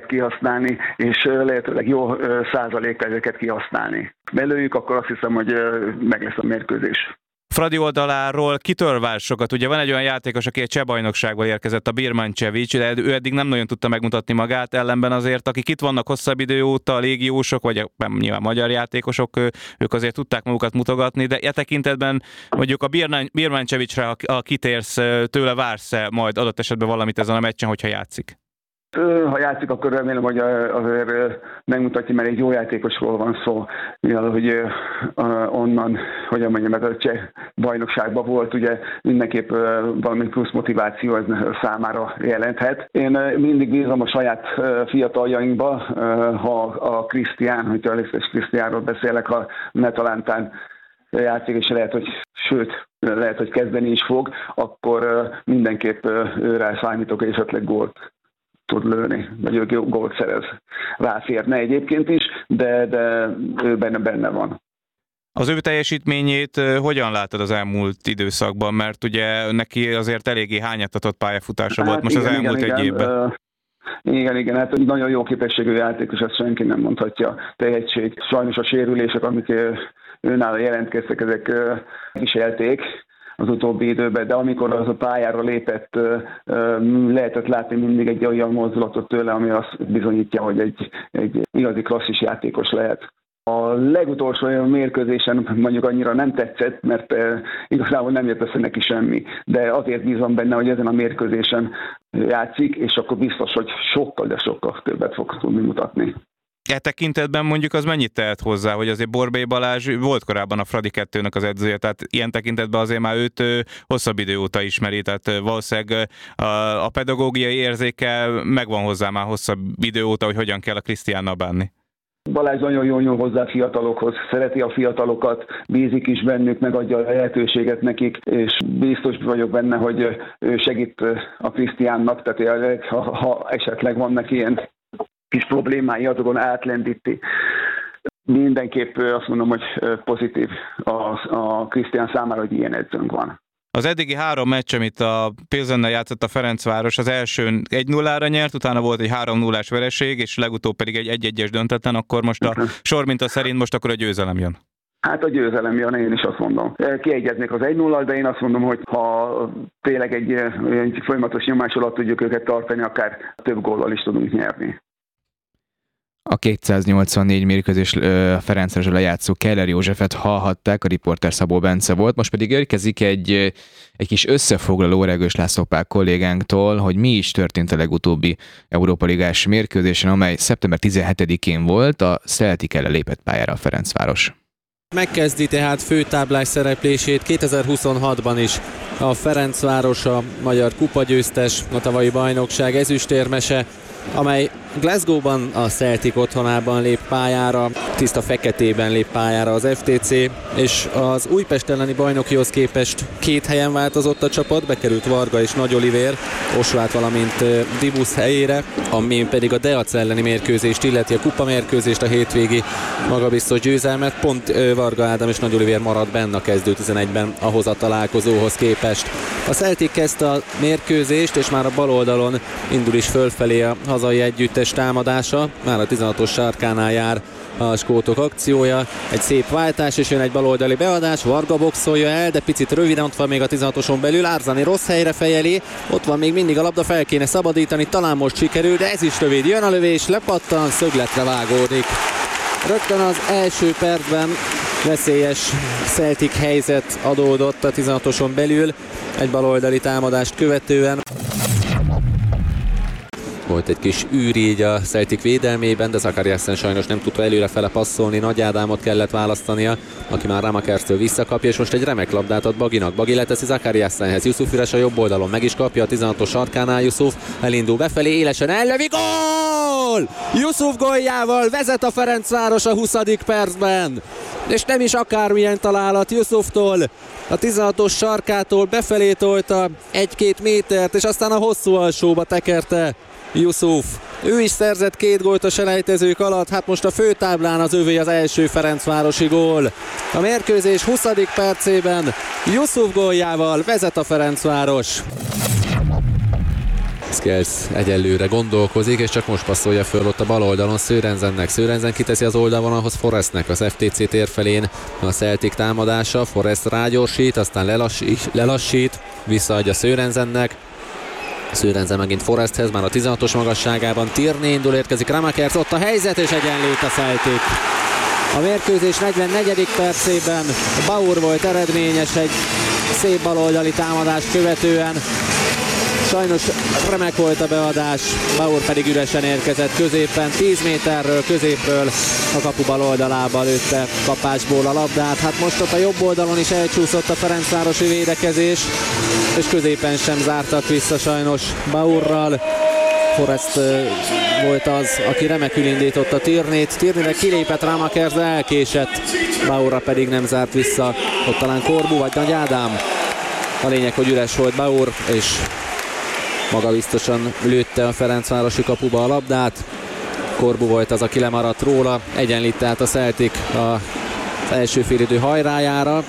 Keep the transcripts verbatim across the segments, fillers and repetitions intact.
kihasználni, és lehetőleg jó százalékkal ezeket kihasználni. Belőjük, akkor azt hiszem, hogy meg lesz a mérkőzés. Fradi oldaláról kitől vár sokat? Ugye van egy olyan játékos, aki egy cseh bajnokságból érkezett, a Birmancevic, de ő eddig nem nagyon tudta megmutatni magát, ellenben azért, akik itt vannak hosszabb idő óta, a légiósok, vagy nem, nyilván magyar játékosok, ők azért tudták magukat mutogatni, de e tekintetben mondjuk a Birmancevicre, ha kitérsz, tőle vársz-e majd adott esetben valamit ezen a meccsen, hogyha játszik? Ha játszik, akkor remélem, hogy azért megmutatja, mert egy jó játékosról van szó, mivel hogy onnan, hogyan mondjam, ez a cseh bajnokságban volt, ugye mindenképp valami plusz motiváció ez számára jelenthet. Én mindig bízom a saját fiataljainkba, ha a Krisztián, hogyha Alexis Krisztiánról beszélek, ha Netalántán játszik, és lehet, hogy sőt, lehet, hogy kezdeni is fog, akkor mindenképp őre számítok, és esetleg gólt tud lőni, vagy ő gólt szerez. Ráférne egyébként is, de, de ő benne, benne van. Az ő teljesítményét hogyan látod az elmúlt időszakban? Mert ugye neki azért eléggé hányatatott pályafutása hát volt most igen, az elmúlt igen, egy igen. évben. Uh, igen, igen, hát nagyon jó képességű játékos, ezt senki nem mondhatja. Tehetség. Sajnos a sérülések, amik őnála jelentkeztek, ezek viselték az utóbbi időben, de amikor az a pályára lépett, lehetett látni mindig egy olyan mozdulatot tőle, ami azt bizonyítja, hogy egy, egy igazi klasszis játékos lehet. A legutolsó mérkőzésen mondjuk annyira nem tetszett, mert igazából nem jött össze neki semmi, de azért bízom benne, hogy ezen a mérkőzésen játszik, és akkor biztos, hogy sokkal, de sokkal többet fog tudni mutatni. E tekintetben mondjuk az mennyit tehet hozzá, hogy azért Borbély Balázs volt korábban a Fradi kettőnek az edzője, tehát ilyen tekintetben azért már őt hosszabb idő óta ismeri, tehát valószínűleg a, a pedagógiai érzéke megvan hozzá már hosszabb idő óta, hogy hogyan kell a Krisztiánnal bánni. Balázs nagyon jól nyúl hozzá a fiatalokhoz, szereti a fiatalokat, bízik is bennük, megadja a lehetőséget nekik, és biztos vagyok benne, hogy ő segít a Krisztiánnak, tehát ha, ha esetleg vannak ilyen kis problémái, azokon átlendíti. Mindenképp azt mondom, hogy pozitív a, a Krisztián számára, hogy ilyen edzőnk van. Az eddigi három meccs, amit a Pilzennel játszott a Ferencváros, az elsőn egy nullára nyert, utána volt egy három nullás vereség, és legutóbb pedig egy egy egyes döntetlen, akkor most a sor minta szerint most akkor a győzelem jön. Hát a győzelem jön, én is azt mondom. Kiegyeznék az egy nullal, de én azt mondom, hogy ha tényleg egy, egy folyamatos nyomás alatt tudjuk őket tartani, akár több góllal is tudunk nyerni. A kétszáznyolcvannégy mérkőzés a Ferencvárosra lejátszó Keller Józsefet hallhatták, a riporter Szabó Bence volt. Most pedig érkezik egy, egy kis összefoglaló Regős László Pál kollégánktól, hogy mi is történt a legutóbbi Európa Ligás mérkőzésen, amely szeptember tizenhetedikén volt, a Celtic ellen lépett pályára a Ferencváros. Megkezdi tehát főtáblás szereplését kétezer-huszonhatban is a Ferencváros, a magyar kupagyőztes, a tavalyi bajnokság ezüstérmese, amely Glasgow-ban a Celtic otthonában lép pályára, tiszta feketében lép pályára az ef té cé, és az Újpest elleni bajnokihoz képest két helyen változott a csapat, bekerült Varga és Nagy Olivér, Osvát, valamint Dibusz helyére, ami pedig a Deac elleni mérkőzést illeti, a kupamérkőzést, a hétvégi magabiztos győzelmet, pont Varga Ádám és Nagy Olivér maradt benne a kezdő tizenegyben ahhoz a találkozóhoz képest. A Celtic kezdte a mérkőzést, és már a bal oldalon indul is fölfelé a hazai együttes támadása, már a tizenhatos sarkánál jár a skótok akciója, egy szép váltás, és jön egy baloldali beadás, Varga boxolja el, de picit röviden, ott van még a tizenhatoson belül, Árzani rossz helyre fejeli, ott van még mindig a labda, fel kéne szabadítani, talán most sikerül, de ez is rövid, jön a lövés, lepattan, szögletre vágódik. Rögtön az első percben veszélyes Celtic helyzet adódott a tizenhatoson belül, egy baloldali támadást követően. Volt egy kis űr így a Celtic védelmében, de Zakariasen sajnos nem tudta előrefele passzolni, Nagy Ádámot kellett választania, aki már Ramakerstől visszakapja, és most egy remek labdát ad Baginak. Bagi leteszi Zakariasenhez, Yusuf üres a jobb oldalon, meg is kapja a tizenhatos sarkánál, Yusuf elindul befelé, élesen ellövi, gól! Yusuf góljával vezet a Ferencváros a huszadik percben, és nem is akármilyen találat Yusuftól, a tizenhatos sarkától befelé tolta egy-két métert, és aztán a hosszú alsóba tekerte Yusuf. Ő is szerzett két gólt a selejtezők alatt, hát most a főtáblán az övé az első ferencvárosi gól. A mérkőzés huszadik percében Yusuf góljával vezet a Ferencváros. Skels egyelőre gondolkozik, és csak most passzolja föl ott a bal oldalon Sörensennek. Sörensen kiteszi az oldalvonalhoz Forrestnek, az ef té cé tér felén a Celtic támadása. Forrest rágyorsít, aztán lelassít, lelassít visszaadja Sörensennek. Sörensen megint Forresthez, már a tizenhatos magasságában. Tierney indul, érkezik Ramakers, ott a helyzet, és egyenlít a Celtic. A mérkőzés negyvennegyedik percében Bauer volt eredményes egy szép baloldali támadást követően. Sajnos remek volt a beadás, Bauer pedig üresen érkezett középen, tíz méterről, középről a kapu bal oldalába lőtte kapásból a labdát. Hát most ott a jobb oldalon is elcsúszott a ferencvárosi védekezés, és középen sem zártak vissza sajnos Bauerral. Forrest volt az, aki remekül indította Tierneyt. Tierneyre kilépett Ramakers, de elkésett. Bauerra pedig nem zárt vissza. Ott talán Corbu vagy Nagy Ádám. A lényeg, hogy üres volt Bauer, és maga biztosan lőtte a ferencvárosi kapuba a labdát. Corbu volt az, aki lemaradt róla. Egyenlít tehát a Celtic az első félidő hajrájára.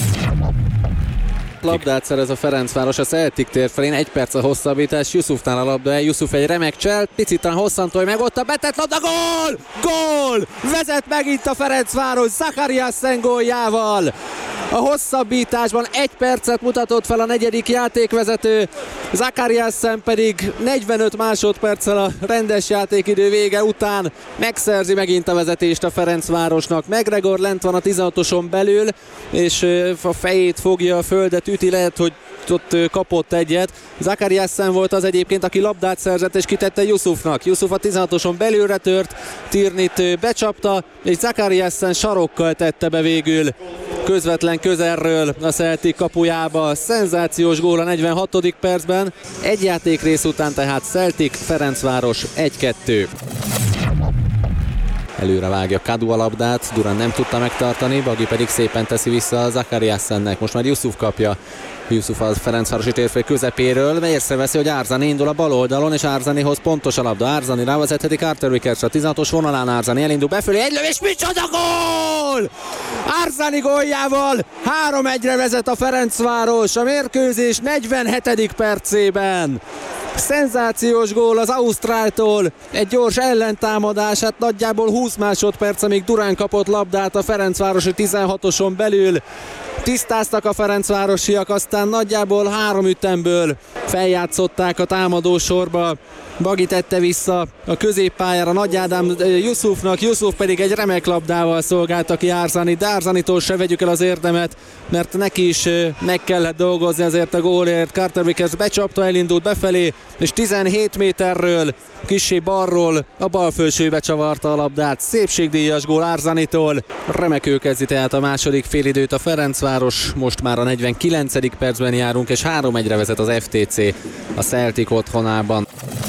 Labdát szerez a Ferencváros a Celtic tér felén, egy perc a hosszabbítás, Yusufnál a labda el, Yusuf egy remek csel, picit talán hosszantolj meg, ott a betett labda, gól! Gól! Vezet megint a Ferencváros Zachariasen góljával! A hosszabbításban egy percet mutatott fel a negyedik játékvezető, Zachariasen pedig negyvenöt másodperccel a rendes játékidő vége után megszerzi megint a vezetést a Ferencvárosnak. McGregor lent van a tizenhatoson belül, és a fejét fogja, a földet üti, lehet, hogy ott kapott egyet. Zachariasen volt az egyébként, aki labdát szerzett és kitette Yusufnak. Yusuf a tizenhatoson belülre tört, Tierneyt becsapta, és Zachariasen sarokkal tette be végül közvetlen közelről a Celtic kapujába. Szenzációs gól a negyvenhatodik percben. Egy játékrész után tehát Celtic Ferencváros egy kettő. Előre vágja Kadu a labdát, Durán nem tudta megtartani, Bagi pedig szépen teszi vissza Zachariasennek. Most már Yusuf kapja. Yusuf a Ferencvárosi térfél közepéről, észreveszi, hogy Arzani indul a bal oldalon, és Arzanihoz pontos a labda. Arzani rávezetheti Carter Vickersre, a tizenhatos vonalán Arzani elindul befelé, egy lövés, micsoda gól! Arzani góljával három egyre vezet a Ferencváros a mérkőzés negyvenhetedik percében. Szenzációs gól az ausztráltól, egy gyors ellentámadás, hát nagyjából húsz másodperc, amíg Durán kapott labdát a Ferencvárosi tizenhatoson belül. Tisztáztak a ferencvárosiak, aztán nagyjából három ütemből feljátszották a támadó sorba. Bagi tette vissza a középpályára Nagy Ádám Yusufnak, Yusuf pedig egy remek labdával szolgálta ki Arzani, de Arzanitól se vegyük el az érdemet, mert neki is meg kellett dolgozni azért a gólért. Carter Vickers becsapta, elindult befelé, és tizenhét méterről, kissé balról a bal felsőbe csavarta a labdát. Szépségdíjas gól Arzanitól. Remekül kezdi tehát a második félidőt a Ferencváros, most már a negyvenkilencedik percben járunk, és három egyre vezet az ef té cé a Celtic otthonában.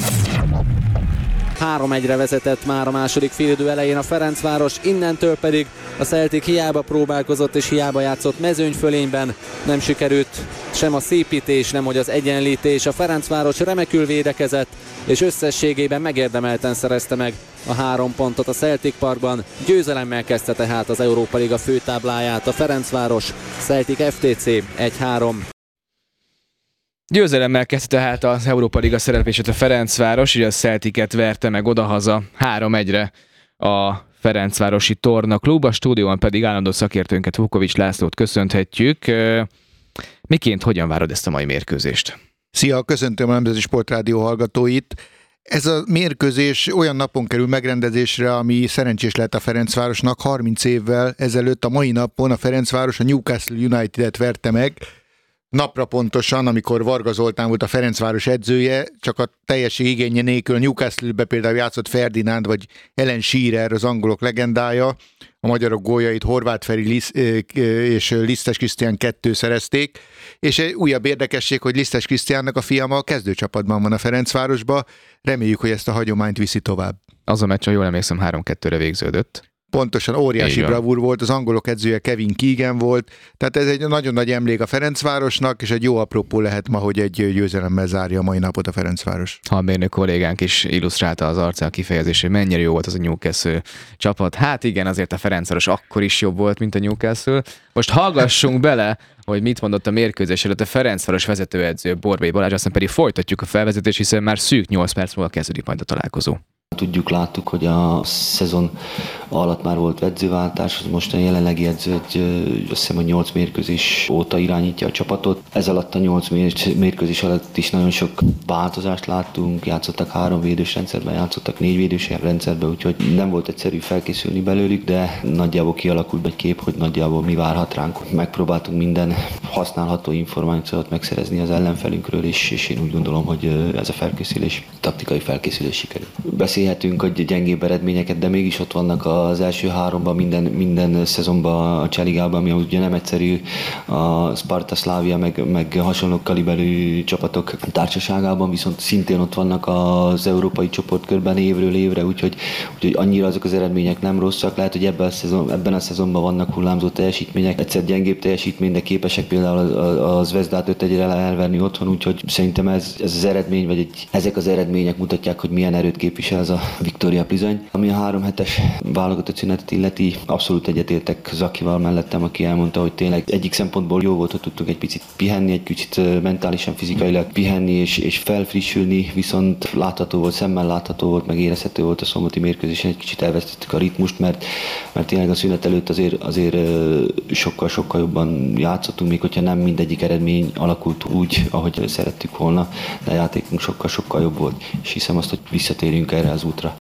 három egyre vezetett már a második félidő elején a Ferencváros, innentől pedig a Celtic hiába próbálkozott és hiába játszott mezőnyfölényben, nem sikerült sem a szépítés, nem hogy az egyenlítés. A Ferencváros remekül védekezett, és összességében megérdemelten szerezte meg a három pontot a Celtic Parkban. Győzelemmel kezdte tehát az Európa Liga főtábláját a Ferencváros. Celtic ef té cé egy három. Győzelemmel kezdte tehát az Európa Liga szereplését a Ferencváros, így a Celticet verte meg odahaza három egyre a Ferencvárosi Torna Klub, a stúdióban pedig állandó szakértőnket, Vukovics Lászlót köszönhetjük. Miként, hogyan várod ezt a mai mérkőzést? Szia, köszöntöm a Nemzeti Sportrádió hallgatóit. Ez a mérkőzés olyan napon kerül megrendezésre, ami szerencsés lett a Ferencvárosnak. harminc évvel ezelőtt a mai napon a Ferencváros a Newcastle United-et verte meg, napra pontosan, amikor Varga Zoltán volt a Ferencváros edzője, csak a teljesség igénye nélkül a Newcastle-be például játszott Ferdinand vagy Alan Shearer, az angolok legendája. A magyarok góljait Horváth Feri és Lisztes Krisztián kettő szerezték, és egy újabb érdekesség, hogy Lisztes Krisztiánnak a fiama a kezdőcsapatban van a Ferencvárosba. Reméljük, hogy ezt a hagyományt viszi tovább. Az a meccs, ha jól emlékszem, három kettőre végződött. Pontosan, óriási bravúr volt, az angolok edzője Kevin Keegan volt, tehát ez egy nagyon nagy emlék a Ferencvárosnak, és egy jó apropó lehet ma, hogy egy győzelemmel zárja a mai napot a Ferencváros. Halmérnök kollégánk is illusztrálta az arccal kifejezés, hogy mennyire jó volt az a Newcastle csapat. Hát igen, azért a Ferencváros akkor is jobb volt, mint a Newcastle. Most hallgassunk bele, hogy mit mondott a mérkőzés előtt a Ferencváros vezetőedző Borbély Balázs, aztán pedig folytatjuk a felvezetést, hiszen már szűk nyolc perc múlva kezdődik majd a találkozó. Tudjuk, láttuk, hogy a szezon alatt már volt edzőváltás, most a jelenlegi edző, egy, azt hiszem, hogy nyolc mérkőzés óta irányítja a csapatot. Ez alatt a nyolc mérkőzés alatt is nagyon sok változást láttunk, játszottak három védős rendszerben, játszottak négy védős rendszerben, úgyhogy nem volt egyszerű felkészülni belőlük, de nagyjából kialakult egy kép, hogy nagyjából mi várhat ránk. Megpróbáltunk minden használható információt megszerezni az ellenfelünkről, és, és én úgy gondolom, hogy ez a felkészülés, taktikai felkészülés sikerült. Beszélhetünk, hogy gyengébb eredményeket, de mégis ott vannak az első háromban minden, minden szezonban a Cseligában, ami ugye nem egyszerű, a Sparta, Slavia, meg, meg hasonló kaliberű csapatok társaságában, viszont szintén ott vannak az európai csoportkörben évről évre, úgyhogy, úgyhogy annyira azok az eredmények nem rosszak. Lehet, hogy ebben a, szezon, ebben a szezonban vannak hullámzó teljesítmények, egyszer gyengébb teljesítmény, de képesek például a, a Zvezdát öt egyre elverni otthon, úgyhogy szerintem ez, ez az eredmény, vagy egy, ezek az eredmények mutatják, hogy milyen erőt képvisel ez a Viktória Plzeň. Ami a három hetes válogatott szünetet illeti, abszolút egyetértek Zakival mellettem, aki elmondta, hogy tényleg egyik szempontból jó volt, hogy tudtunk egy picit pihenni, egy kicsit mentálisan, fizikailag pihenni és, és felfrissülni, viszont látható volt, szemmel látható volt, meg érezhető volt a szombati mérkőzésen, egy kicsit elvesztettük a ritmust, mert, mert tényleg a szünet előtt azért, azért sokkal-sokkal jobban játszottunk, még hogyha nem mindegyik eredmény alakult úgy, ahogy szerettük volna, de a játékunk sokkal-sokkal jobb volt, és hiszem azt, hogy visszatérjünk erre az útra.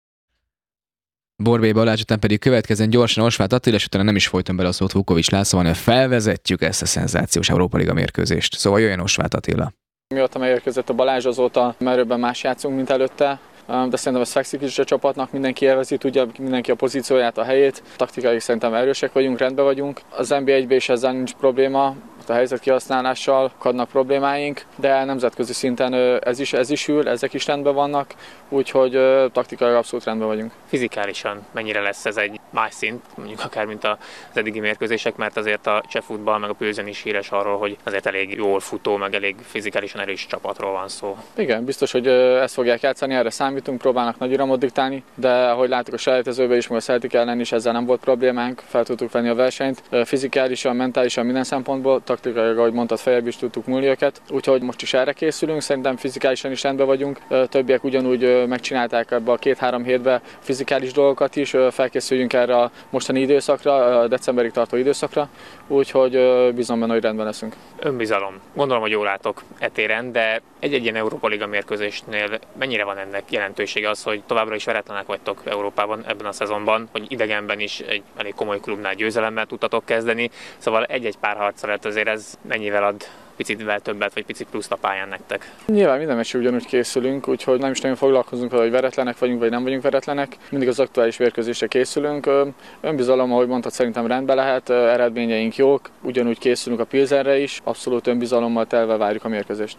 Borbély Balázs, után pedig következzen gyorsan Osváth Attila, és utána nem is folyton bele a szót Vukovics László, hanem felvezetjük ezt a szenzációs Európa Liga mérkőzést. Szóval jöjjön Osváth Attila. Mióta megérkezett a Balázs, azóta merőbben más játszunk, mint előtte, de szerintem ez fekszik is a csapatnak, mindenki élvezi, tudja mindenki a pozícióját, a helyét. Taktikai szerintem erősek vagyunk, rendben vagyunk. Az en bé egyben is ezzel nincs probléma, a helyzet kihasználással adnak problémáink, de nemzetközi szinten ez is, ez is ül, ezek is rendben vannak, úgyhogy taktikai abszolút rendben vagyunk. Fizikálisan mennyire lesz ez egy más szint, mondjuk akár mint az eddigi mérkőzések, mert azért a cseh futball meg a Plzeň is híres arról, hogy azért elég jól futó, meg elég fizikálisan erős csapatról van szó. Igen, biztos, hogy ezt fogják játszani, erre számítunk, próbálnak nagy iramot diktálni, de ahogy láttuk a selejtezőben is, meg a Celtic ellen is, ezzel nem volt problémánk, fel tudtuk venni a versenyt, fizikálisan, mentálisan, minden szempontból, taktikailag, ahogy mondtad, feljebb is tudtuk múlni őket, úgyhogy most is erre készülünk, szerintem fizikálisan is rendben vagyunk, többiek ugyanúgy megcsinálták ebbe a két-három hétbe fizikális dolgokat is, felkészüljünk erre a mostani időszakra, a decemberig tartó időszakra, úgyhogy bízom benne, hogy rendben leszünk. Önbizalom. Gondolom, hogy jól látok etéren, de egy-egy ilyen Európa Liga mérkőzésnél mennyire van ennek jelentősége az, hogy továbbra is veretlenek vagytok Európában ebben a szezonban, hogy idegenben is egy elég komoly klubnál győzelemmel tudtatok kezdeni, szóval egy-egy pár harc alatt azért ez mennyivel ad picitvel többet, vagy picit pluszt a pályán nektek? Nyilván minden meccsre ugyanúgy készülünk, úgyhogy nem is nagyon foglalkozunk vele, hogy veretlenek vagyunk, vagy nem vagyunk veretlenek. Mindig az aktuális mérkőzésre készülünk. Önbizalom, ahogy mondtad, szerintem rendben lehet, eredményeink jók, ugyanúgy készülünk a Pilzenre is, abszolút önbizalommal telve várjuk a mérkőzést.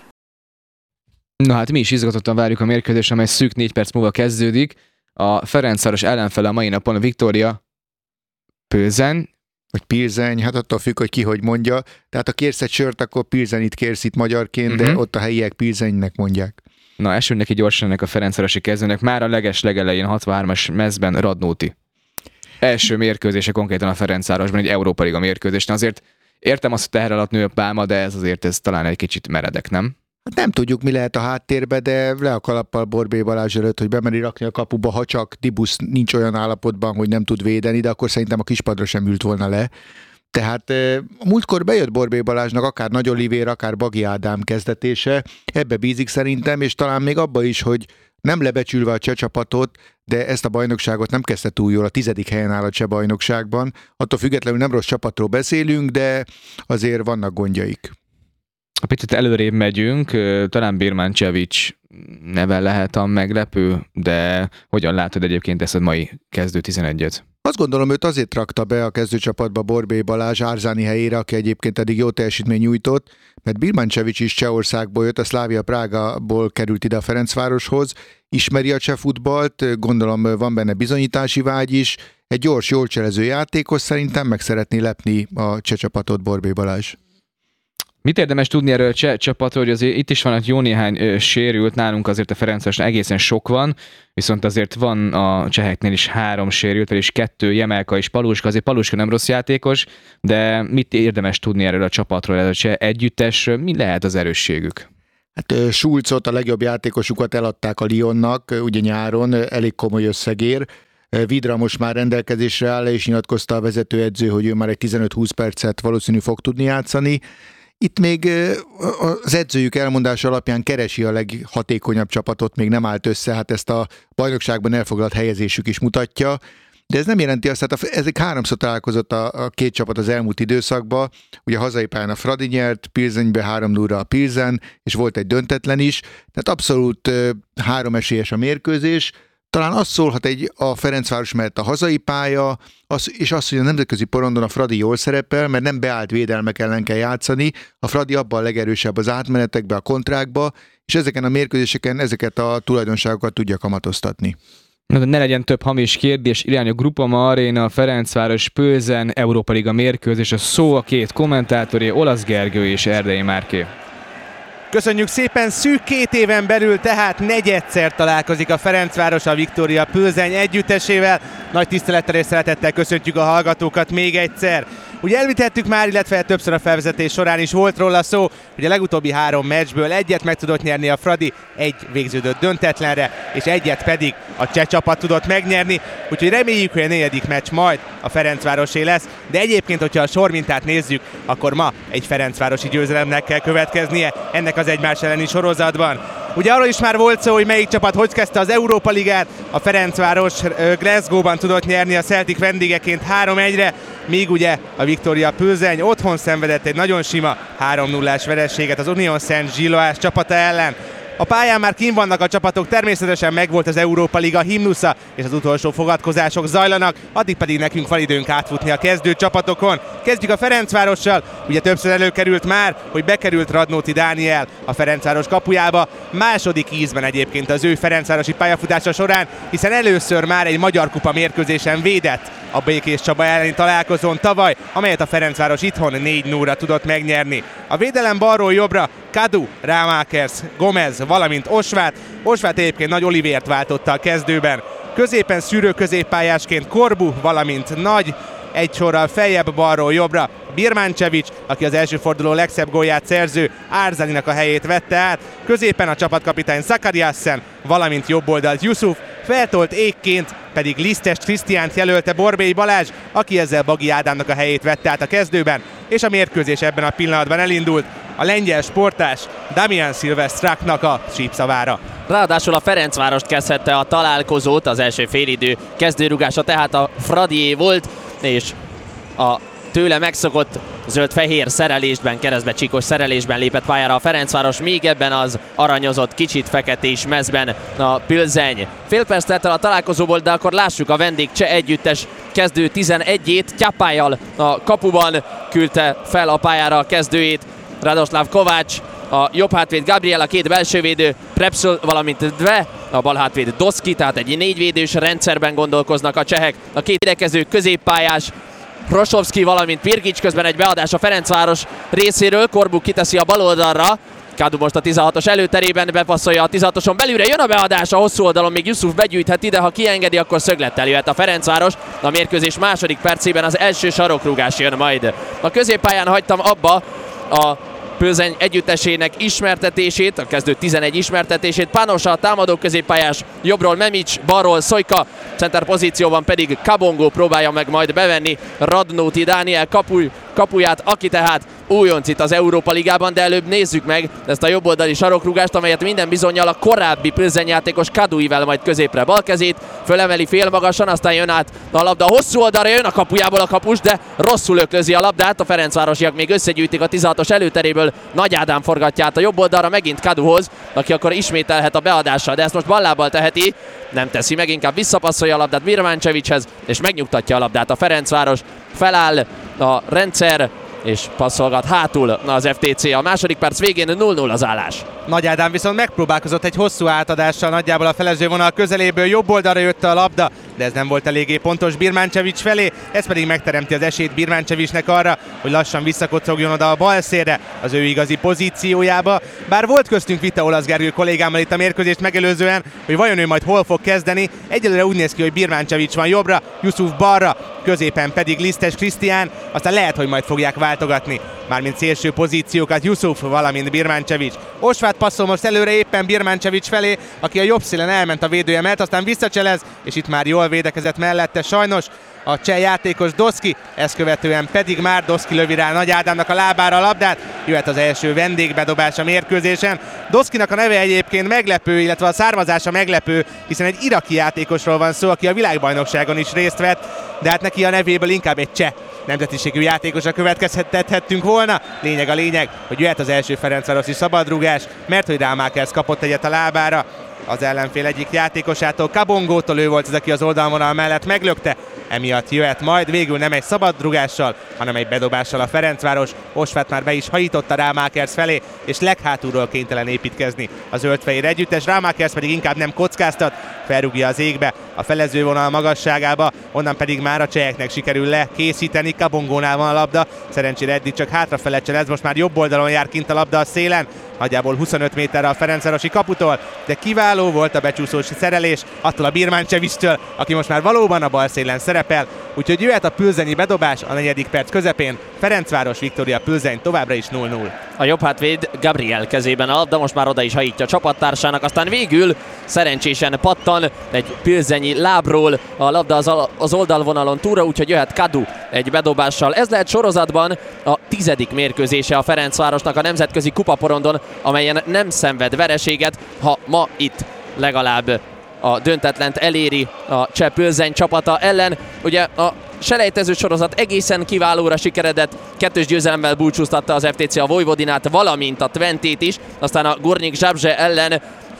Na hát mi is izgatottan várjuk a mérkőzést, amely szűk négy perc múlva kezdődik. A Ferencváros ellenfele a mai napon a Viktória Plzeň, vagy Plzeň, hát attól függ, hogy ki hogy mondja. Tehát ha kérsz egy sört, akkor Plzeňit kérsz itt magyarként, uh-huh. de ott a helyiek Plzeňnek mondják. Na, esünk neki gyorsan ennek a ferencvárosi kezdőnek. Már a leges legelején hatvanhármas mezben Radnóti. Első mérkőzése konkrétan a Ferencvárosban, egy Európa Liga mérkőzés. Azért értem azt, hogy teher alatt nő a pálma, de ez azért ez talán egy kicsit meredek, nem? Hát nem tudjuk, mi lehet a háttérbe, de le a kalappal Borbély Balázs előtt, hogy bemeri rakni a kapuba, ha csak Dibusz nincs olyan állapotban, hogy nem tud védeni, de akkor szerintem a kispadra sem ült volna le. Tehát a múltkor bejött Borbély Balázsnak akár Nagy Olivér, akár Bagi Ádám kezdetése, ebbe bízik szerintem, és talán még abba is, hogy nem lebecsülve a cseh csapatot, de ezt a bajnokságot nem kezdte túl jól, a tizedik helyen áll a cseh bajnokságban. Attól függetlenül nem rossz csapatról beszélünk, de azért vannak gondjaik. A picit előrébb megyünk, talán Birmancevic neve lehet a meglepő, de hogyan látod egyébként ezt a mai kezdő tizenegyet? Azt gondolom, őt azért rakta be a kezdőcsapatba Borbély Balázs Árzáni helyére, aki egyébként eddig jó teljesítmény nyújtott, mert Birmancevic is Csehországból jött, a Slavia Prágából került ide a Ferencvároshoz, ismeri a cseh futballt, gondolom van benne bizonyítási vágy is, egy gyors, jól cselező játékos, szerintem meg szeretné lepni a cseh csapatot Borbély Balázs. Mit érdemes tudni erről a cseh csapatról, hogy azért itt is van jó néhány ö, sérült, nálunk azért a Ferencvárosnál egészen sok van, viszont azért van a cseheknél is három sérült, vagyis kettő, Jemelka és Paluska, azért Paluska nem rossz játékos, de mit érdemes tudni erről a csapatról, ez a cseh együttes, mi lehet az erősségük? Hát Schulzot, a legjobb játékosukat eladták a Lyonnak, ugye nyáron, elég komoly összegér. Vidra most már rendelkezésre áll, és nyilatkozta a vezetőedző, hogy ő már egy tizenöt-húsz percet valószínű fog tudni játszani. Itt még az edzőjük elmondása alapján keresi a leghatékonyabb csapatot, még nem állt össze, hát ezt a bajnokságban elfoglalt helyezésük is mutatja, de ez nem jelenti azt, hát ezek háromszor találkozott a, a két csapat az elmúlt időszakban, ugye a hazai pályán a Fradi nyert, Pilzenbe három nulla a Pilzen, és volt egy döntetlen is, tehát abszolút három esélyes a mérkőzés. Talán az szólhat egy a Ferencváros mellett a hazai pálya, az, és az, hogy a nemzetközi porondon a Fradi jól szerepel, mert nem beállt védelmek ellen kell játszani, a Fradi abban a legerősebb az átmenetekbe, a kontrákba, és ezeken a mérkőzéseken ezeket a tulajdonságokat tudja kamatoztatni. Na, de ne legyen több hamis kérdés, irány a Groupama Arena, Ferencváros, Pilzen, Európa Liga mérkőzés, a szó a két kommentátoré, Olasz Gergő és Erdei Márké. Köszönjük szépen, szűk két éven belül tehát negyedszer találkozik a Ferencváros a Viktória Plzeň együttesével. Nagy tisztelettel és szeretettel köszöntjük a hallgatókat még egyszer. Ugye elvitettük már, illetve többször a felvezetés során is volt róla szó, hogy a legutóbbi három meccsből egyet meg tudott nyerni a Fradi, egy végződött döntetlenre, és egyet pedig a cseh csapat tudott megnyerni, úgyhogy reméljük, hogy a negyedik meccs majd a Ferencvárosé lesz, de egyébként, hogyha a sormintát nézzük, akkor ma egy ferencvárosi győzelemnek kell következnie ennek az egymás elleni sorozatban. Ugye arról is már volt szó, hogy melyik csapat hogy kezdte az Európa Ligát, a Ferencváros Glasgow-ban tudott nyerni a Celtic vendégeként három egyre, míg ugye a Viktória Plzeň otthon szenvedett egy nagyon sima három nullás vereséget az Union Saint-Gilloise csapata ellen. A pályán már kint vannak a csapatok, természetesen megvolt az Európa Liga himnusza, és az utolsó fogadkozások zajlanak, addig pedig nekünk van időnk átfutni a kezdő csapatokon. Kezdjük a Ferencvárossal, ugye többször előkerült már, hogy bekerült Radnóti Dániel a Ferencváros kapujába, második ízben egyébként az ő ferencvárosi pályafutása során, hiszen először már egy magyar kupa mérkőzésen védett a Békés Csaba elleni találkozón tavaly, amelyet a Ferencváros itthon négy nullra tudott megnyerni. A védelem balról jobbra Kadu, Rámákers, Gomez, valamint Osvát. Osvát egyébként Nagy Olivért váltotta a kezdőben. Középen szűrő középpályásként Korbu, valamint Nagy, egy sorral feljebb balról jobbra Birmancevic, aki az első forduló legszebb gólját szerző Árzaninak a helyét vette át. Középen a csapatkapitány Zakariassen, valamint jobb oldalt Yusuf, feltolt égként pedig Lisztes Krisztiánt jelölte Borbély Balázs, aki ezzel Bagi Ádámnak a helyét vette át a kezdőben, és a mérkőzés ebben a pillanatban elindult a lengyel sportás Damian Silvestraknak a sípszavára. Ráadásul a Ferencvárost kezdhette a találkozót, az első félidő kezdőrugása tehát a Fradié volt, és a tőle megszokott zöld-fehér szerelésben, keresztbe csíkos szerelésben lépett pályára a Ferencváros, még ebben az aranyozott, kicsit feketés mezben a Plzeň. Fél perc telt el a találkozóból, de akkor lássuk a vendég cseh együttes kezdő tizenegyét. Tyapájjal a kapuban küldte fel a pályára a kezdőjét Radoslav Kovács, a jobb hátvéd Gabriel, a két belsővédő Prepsl, valamint Dve, a bal hátvéd Doszki, tehát egy négyvédős rendszerben gondolkoznak a csehek. A két védekező középpályás Hrosovszki, valamint Pirgics, közben egy beadás a Ferencváros részéről, Korbu kiteszi a bal oldalra, Kadu most a tizenhatos előterében bepasszolja a tizenhatoson belülre, jön a beadás a hosszú oldalon, még Yusuf begyűjtheti, de ha kiengedi, akkor szöglettel jöhet a Ferencváros. A mérkőzés második percében az első sarokrúgás jön majd. A középpályán hagytam abba a Plzeň együttesének ismertetését, a kezdő tizenegy ismertetését. Panosa a támadó középpályás, jobbról Memics, balról Szojka, center pozícióban pedig Kabongo próbálja meg majd bevenni Radnóti Dániel kapu kapuját, aki tehát újonc itt az Európa Ligában, de előbb nézzük meg ezt a jobboldali sarokrúgást, amelyet minden bizonnyal a korábbi Plzeň játékos Kaduivel majd középre balkezét, fölemeli félmagasan, aztán jön át a labda hosszú oldalra, jön a kapujából a kapus, de rosszul öklözi a labdát, a ferencvárosiak még összegyűjtik a tizenhatos előteréből, Nagy Ádám forgatja át a jobb oldalra megint Kaduhoz, aki akkor ismételhet a beadással, de ezt most ballábbal teheti, nem teszi meg, inkább visszapasszolja a labdát Birmančevićhez, és megnyugtatja a labdát a Ferencváros, feláll a rendszer, és passzolgat hátul az ef té cé. A második perc végén nulla nulla az állás. Nagy Ádám viszont megpróbálkozott egy hosszú átadással nagyjából a felező vonal közeléből, jobb oldalra jött a labda, de ez nem volt eléggé pontos Birmančević felé, ez pedig megteremti az esélyt Birmančevićnek arra, hogy lassan visszakocogjon oda a bal szélre, az ő igazi pozíciójába. Bár volt köztünk vita Olasz Gergő kollégámmal itt a mérkőzést megelőzően, hogy vajon ő majd hol fog kezdeni. Egyelőre úgy néz ki, hogy Birmančević van jobbra, Yusuf balra, középen pedig Lisztes Krisztián, aztán lehet, hogy majd fogják váltogatni, mármint szélső pozíciókat Yusuf, valamint Birmančević. Osváth passzol most előre éppen Birmančević felé, aki a jobb szélen elment a védője mellett, aztán visszacselez, és itt már jól védekezett mellette sajnos a cseh játékos Doszki, ezt követően pedig már Doszki lövi rá Nagy Ádámnak a lábára a labdát, jöhet az első vendégbedobás a mérkőzésen. Doszkinak a neve egyébként meglepő, illetve a származása meglepő, hiszen egy iraki játékosról van szó, aki a világbajnokságon is részt vett, de hát neki a nevéből inkább egy cseh nemzetiségű játékosra következtethettünk volna. Lényeg a lényeg, hogy jöhet az első ferencvárosi szabadrúgás, mert hogy Rámákelsz kapott egyet a lábára az ellenfél egyik játékosától, Kabongótól, ő volt az, aki az oldalvonal mellett meglökte, emiatt jöhet majd végül nem egy szabadrugással, hanem egy bedobással a Ferencváros. Osváth már be is hajította Rámákelsz felé, és leghátulról kénytelen építkezni az zöldfehér együttes. Rámákelsz pedig inkább nem kockáztat, felrúgja az égbe a felezővonal magasságába, onnan pedig már a cseheknek sikerül lekészíteni. Kabongónál van a labda, szerencsére eddig csak hátrafele cselez, most már jobb oldalon jár kint a labda a szélen, nagyjából huszonöt méterre a ferencvárosi kaputól, de kiváló volt a becsúszós szerelés attól a Birmančevićtől, aki most már valóban a bal szélen szerepel, úgyhogy jöhet a plzeni bedobás a negyedik perc közepén. Ferencváros Viktória Plzeň továbbra is nulla nulla. A jobb hátvéd Gabriel kezében a labda, most már oda is hajítja a csapattársának, aztán végül szerencsésen pattan egy plzeņi lábról a labda az, az oldalvonalon túlra, úgyhogy jöhet Kadu egy bedobással. Ez lehet sorozatban a tizedik mérkőzése a Ferencvárosnak a nemzetközi kupaporondon, amelyen nem szenved vereséget, ha ma itt legalább a döntetlent eléri a cseh Plzeň csapata ellen. Ugye a selejtező sorozat egészen kiválóra sikeredett, kettős győzelemmel búcsúztatta az ef té cé a Vojvodinát, valamint a Twentét is, aztán a Górnik Zabrze ellen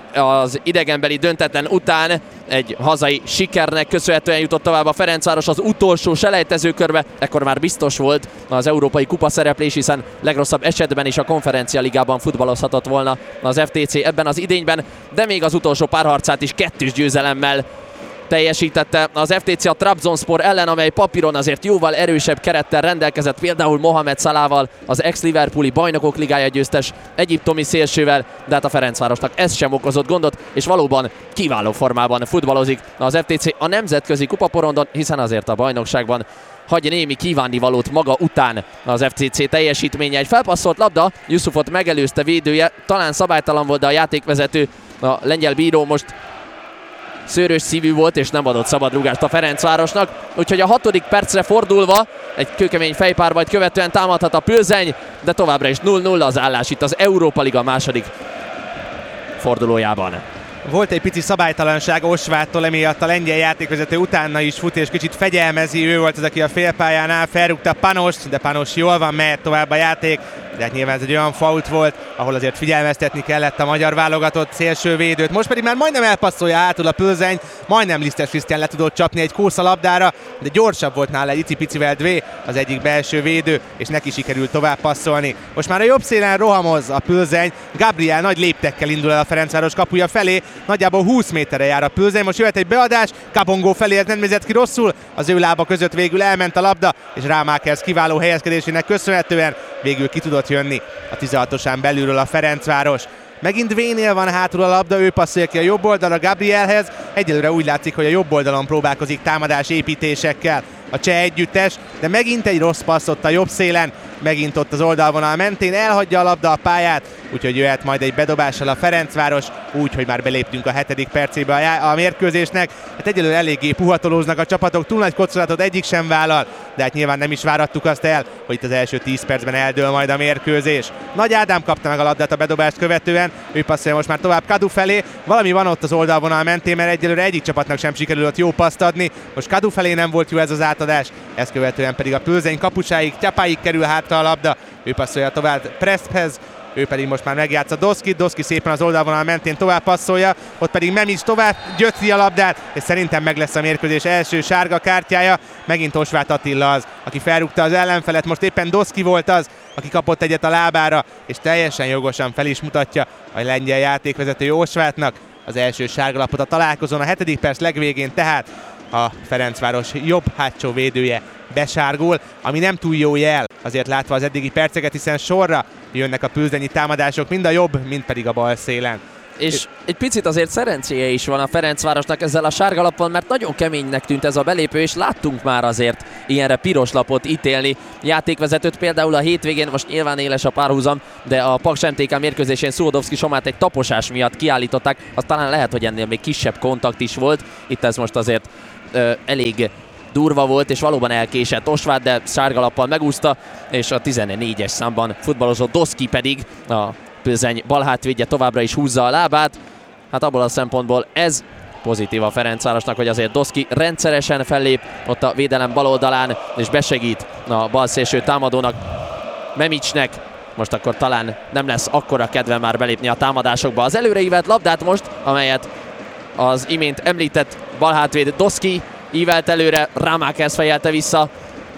az idegenbeli döntetlen után egy hazai sikernek köszönhetően jutott tovább a Ferencváros az utolsó selejtezőkörbe, ekkor már biztos volt az európai kupa szereplés, hiszen legrosszabb esetben is a Konferencia Ligában futballozhatott volna az ef té cé ebben az idényben, de még az utolsó párharcát is kettős győzelemmel teljesítette az ef té cé a Trabzonspor ellen, amely papíron azért jóval erősebb kerettel rendelkezett, például Mohamed Salával, az ex-Liverpooli Bajnokok Ligája győztes egyiptomi szélsővel, de hát a Ferencvárosnak ez sem okozott gondot, és valóban kiváló formában futballozik az ef té cé a nemzetközi kupaporondon, hiszen azért a bajnokságban hagy némi kívánnivalót maga után az ef té cé teljesítménye. Egy felpasszolt labda, Yusufot megelőzte védője, talán szabálytalan volt, de a játékvezető, a lengyel bíró most szőrös szívű volt, és nem adott szabadrúgást a Ferencvárosnak, úgyhogy a hatodik percre fordulva egy kőkemény fejpárbajt követően támadhat a Plzeň, de továbbra is nulla nulla az állás itt az Európa Liga második fordulójában. Volt egy pici szabálytalanság Osváttól, emiatt a lengyel játékvezető utána is fut, és kicsit fegyelmezi, ő volt az, aki a félpályánál felrúgta Panost, de Panos jól van, mehet tovább a játék, de hát nyilván ez egy olyan fault volt, ahol azért figyelmeztetni kellett a magyar válogatott szélsővédőt. Most pedig már majdnem elpasszolja hátul a Plzeň, majdnem Lisztes Krisztián le tudott csapni egy kósza labdára, de gyorsabb volt nála egy icipicivel Dvé, az egyik belső védő, és neki sikerült tovább passzolni. Most már a jobb szélen rohamoz a Plzeň, Gabriel nagy léptekkel indul el a Ferencváros kapuja felé, nagyjából húsz méterre jár a Plzeň, most jöhet egy beadás, Kabongó felé ez nem nézett ki rosszul, az ő lába között végül elment a labda, és Rámákelsz kiváló helyezkedésének köszönhetően végül ki tudott jönni a tizenhatosán belülről a Ferencváros. Megint Dvénél van hátul a labda, ő passzolja ki a jobb oldalra Gabrielhez, egyelőre úgy látszik, hogy a jobb oldalon próbálkozik támadás építésekkel a cseh együttes, de megint egy rossz passz ott a jobb szélen, megint ott az oldalvonal mentén, elhagyja a labda a pályát, úgyhogy jöhet majd egy bedobással a Ferencváros, úgy, hogy már beléptünk a hetedik percébe a, já- a mérkőzésnek. Hát egyelőre eléggé puhatolóznak a csapatok, túl nagy kockázatot egyik sem vállal, de hát nyilván nem is várattuk azt el, hogy itt az első tíz percben eldől majd a mérkőzés. Nagy Ádám kapta meg a labdát a bedobást követően, ő passzolja most már tovább Kadu felé, valami van ott az oldalvonal mentén, mert egyelőre egyik csapatnak sem sikerült jó paszt adni, most Kadu felé nem volt jó ez az átadás, ezt követően pedig a Plzeň kapusáig, Tyapáig kerül hátra a labda, ő passzolja tovább Preszphez, ő pedig most már megjátsza Doszkit, Doszki szépen az oldalvonal mentén tovább passzolja, ott pedig Memics tovább gyötri a labdát, és szerintem meg lesz a mérkőzés első sárga kártyája, megint Osváth Attila az, aki felrúgta az ellenfelet, most éppen Doszki volt az, aki kapott egyet a lábára, és teljesen jogosan fel is mutatja a lengyel játékvezető Osváthnak az első sárgalapot a találkozón, a hetedik perc legvégén tehát a Ferencváros jobb hátsó védője besárgul, ami nem túl jó jel, azért látva az eddigi perceket, hiszen sorra jönnek a plzeňi támadások, mind a jobb, mind pedig a bal szélen. És egy picit azért szerencséje is van a Ferencvárosnak ezzel a sárgalappal, mert nagyon keménynek tűnt ez a belépő, és láttunk már azért ilyenre piros lapot ítélni játékvezetőt, például a hétvégén, most nyilván éles a párhuzam, de a Paks em té ká mérkőzésén Szuhodovszki Somát egy taposás miatt kiállították, az talán lehet, hogy ennél még kisebb kontakt is volt, itt ez most azért ö, elég durva volt, és valóban elkésett Osváth, de sárgalappal megúszta, és a tizennégyes számban futballozó Doszki pedig a Plzeň balhátvédje továbbra is húzza a lábát. Hát abból a szempontból ez pozitív a Ferencvárosnak, hogy azért Doszki rendszeresen fellép ott a védelem bal oldalán, és besegít a balszélső támadónak, Memicsnek. Most akkor talán nem lesz akkora kedve már belépni a támadásokba. Az előreívelt labdát most, amelyet az imént említett balhátvéd Doszki ívelt előre, Rámákez fejelte vissza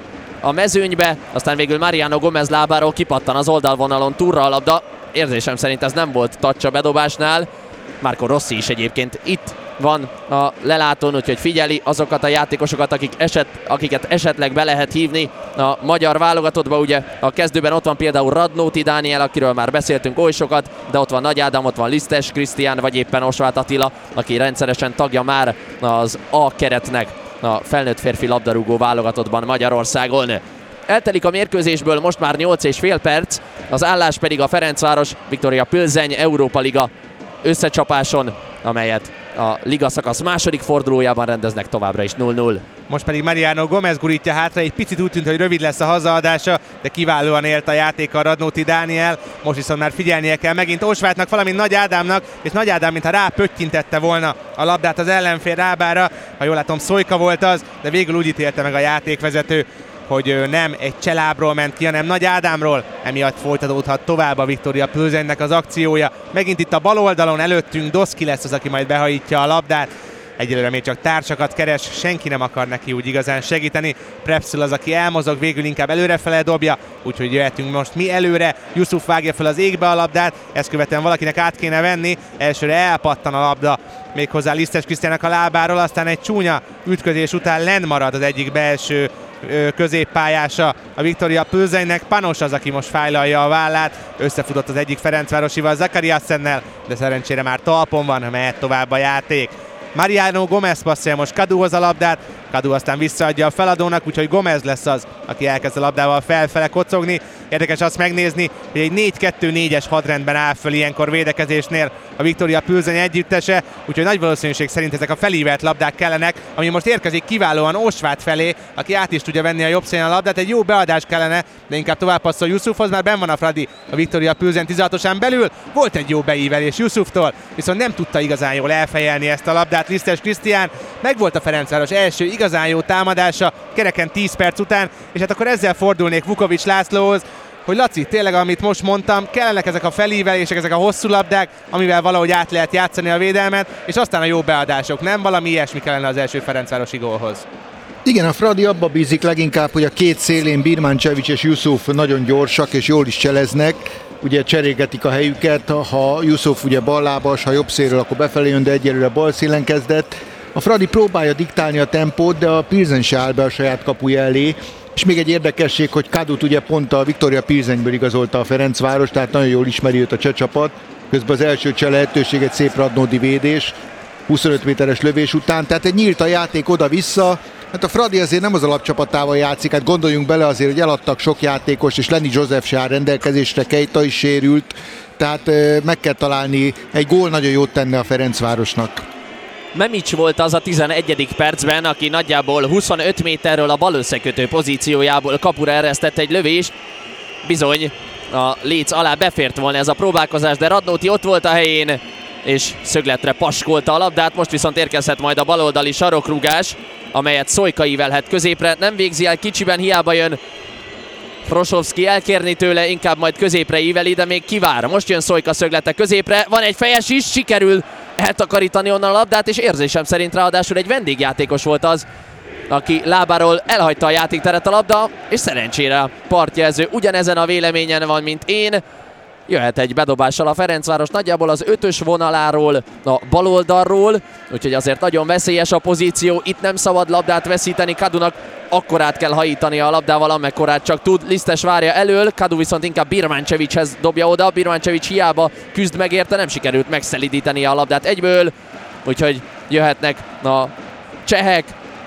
a mezőnybe, aztán végül Mariano Gomez lábáról kipattan az oldalvonalon túlra a labda. Érzésem szerint ez nem volt touch a bedobásnál. Marco Rossi is egyébként itt van a lelátón, úgyhogy figyeli azokat a játékosokat, akik eset, akiket esetleg be lehet hívni a magyar válogatottba. Ugye a kezdőben ott van például Radnóti Dániel, akiről már beszéltünk oly sokat, de ott van Nagy Ádám, ott van Lisztes Krisztián, vagy éppen Osváth Attila, aki rendszeresen tagja már az A keretnek a felnőtt férfi labdarúgó válogatottban Magyarországon. Eltelik a mérkőzésből most már nyolc és fél perc, az állás pedig a Ferencváros Viktória Plzeň Európa Liga összecsapáson, amelyet a liga szakasz második fordulójában rendeznek továbbra is null null. Most pedig Mariano Gomez gurítja hátra, egy picit úgy tűnt, hogy rövid lesz a hazaadása, de kiválóan élt a játéka Radnóti Dániel. Most viszont már figyelnie kell megint Osváthnak, valamint Nagy Ádámnak, és Nagy Ádám mintha rápöttyintette volna a labdát az ellenfél lábára. Ha jól látom, Szojka volt az, de végül úgy ítélte meg a játékvezető, hogy nem egy cselábról ment ki, hanem Nagy Ádámról, emiatt folytatódhat tovább a Viktória Plzeňnek az akciója. Megint itt a bal oldalon előttünk Doszki lesz az, aki majd behajítja a labdát. Egyelőre még csak társakat keres, senki nem akar neki úgy igazán segíteni. Prepszül az, aki elmozog, végül inkább előrefele dobja, úgyhogy jöhetünk most mi előre. Yusuf vágja fel az égbe a labdát, ezt követően valakinek át kéne venni, elsőre elpattan a labda, méghozzá Lisztes Krisztiának a lábáról, aztán egy csúnya ütközés után lenn marad az egyik belső középpályása a Viktória Plzeňnek. Panos az, aki most fájlalja a vállát, összefutott az egyik ferencvárosival, Zakariassennel, de szerencsére már talpon van, mehet tovább a játék. Mariano Gomez passzolja most Kaduhoz a labdát, Kadu aztán visszaadja a feladónak, úgyhogy Gomez lesz az, aki elkezd a labdával felfele kocogni. Érdekes azt megnézni, hogy egy négy kettő négyes hadrendben áll föl ilyenkor védekezésnél a Viktória Plzeň együttese, úgyhogy nagy valószínűség szerint ezek a felívelt labdák kellenek, ami most érkezik kiválóan Osváth felé, aki át is tudja venni a jobb szélen a labdát. Egy jó beadás kellene, de inkább tovább passzol Yusufhoz, már benn van a Fradi a Viktória Plzeň tizenhatosán belül. Volt egy jó beívelés Yusuftól, viszont nem tudta igazán jól elfejelni ezt a labdát Lisztes Krisztián. Megvolt a Ferencváros első igazán jó támadása kereken tíz perc után, és hát akkor ezzel fordulnék Vukovics Lászlóhoz, hogy Laci, tényleg amit most mondtam, kellenek ezek a felívelések, ezek a hosszú labdák, amivel valahogy át lehet játszani a védelmet, és aztán a jó beadások, nem? Valami ilyesmi kellene az első ferencvárosi gólhoz. Igen, a Fradi abba bízik leginkább, hogy a két szélén Birmancevic és Yusuf nagyon gyorsak és jól is cseleznek, ugye cserélgetik a helyüket, ha Yusuf ugye ballábas, ha jobb szélről, akkor befelé jön, de egyelőre bal szélen kezdett. A Fradi próbálja diktálni a tempót, de a Plzeň se áll be a saját kapuja elé. És még egy érdekesség, hogy Kadut ugye pont a Viktória Plzeňből igazolta a Ferencváros, tehát nagyon jól ismeri őt a cseh csapat. Közben az első cseh lehetőség egy szép Radnóti védés, huszonöt méteres lövés után, tehát egy nyílt a játék oda-vissza, Hát a Fradi azért nem az alapcsapatával játszik, hát gondoljunk bele azért, hogy eladtak sok játékos, és Lenny Joseph se áll rendelkezésre, Keita is sérült, tehát meg kell találni, egy gól nagyon jót tenne a Ferencvárosnak. Memics volt az a tizenegyedik percben, aki nagyjából huszonöt méterről a bal összekötő pozíciójából kapura eresztett egy lövést. Bizony a léc alá befért volna ez a próbálkozás, de Radnóti ott volt a helyén, és szögletre paskolta a labdát. Most viszont érkezhet majd a baloldali sarokrúgás, amelyet Szojka ívelhet középre. Nem végzi el kicsiben, hiába jön Prosovszki elkérni tőle, inkább majd középre íveli, de még kivár. Most jön Szojka szöglete középre, van egy fejes is, sikerül eltakarítani onnan a labdát, és érzésem szerint ráadásul egy vendégjátékos volt az, aki lábáról elhagyta a játékteret a labda, és szerencsére a partjelző ugyanezen a véleményen van, mint én. Jöhet egy bedobással a Ferencváros nagyjából az ötös vonaláról, a baloldalról, úgyhogy azért nagyon veszélyes a pozíció, itt nem szabad labdát veszíteni, Kadunak akkorát kell hajítani a labdával, amekkorát csak tud. Lisztes várja elől, Kadu viszont inkább Birmančevićhez dobja oda, Birmančević hiába küzd meg érte, nem sikerült megszelidíteni a labdát egyből, úgyhogy jöhetnek a csehek.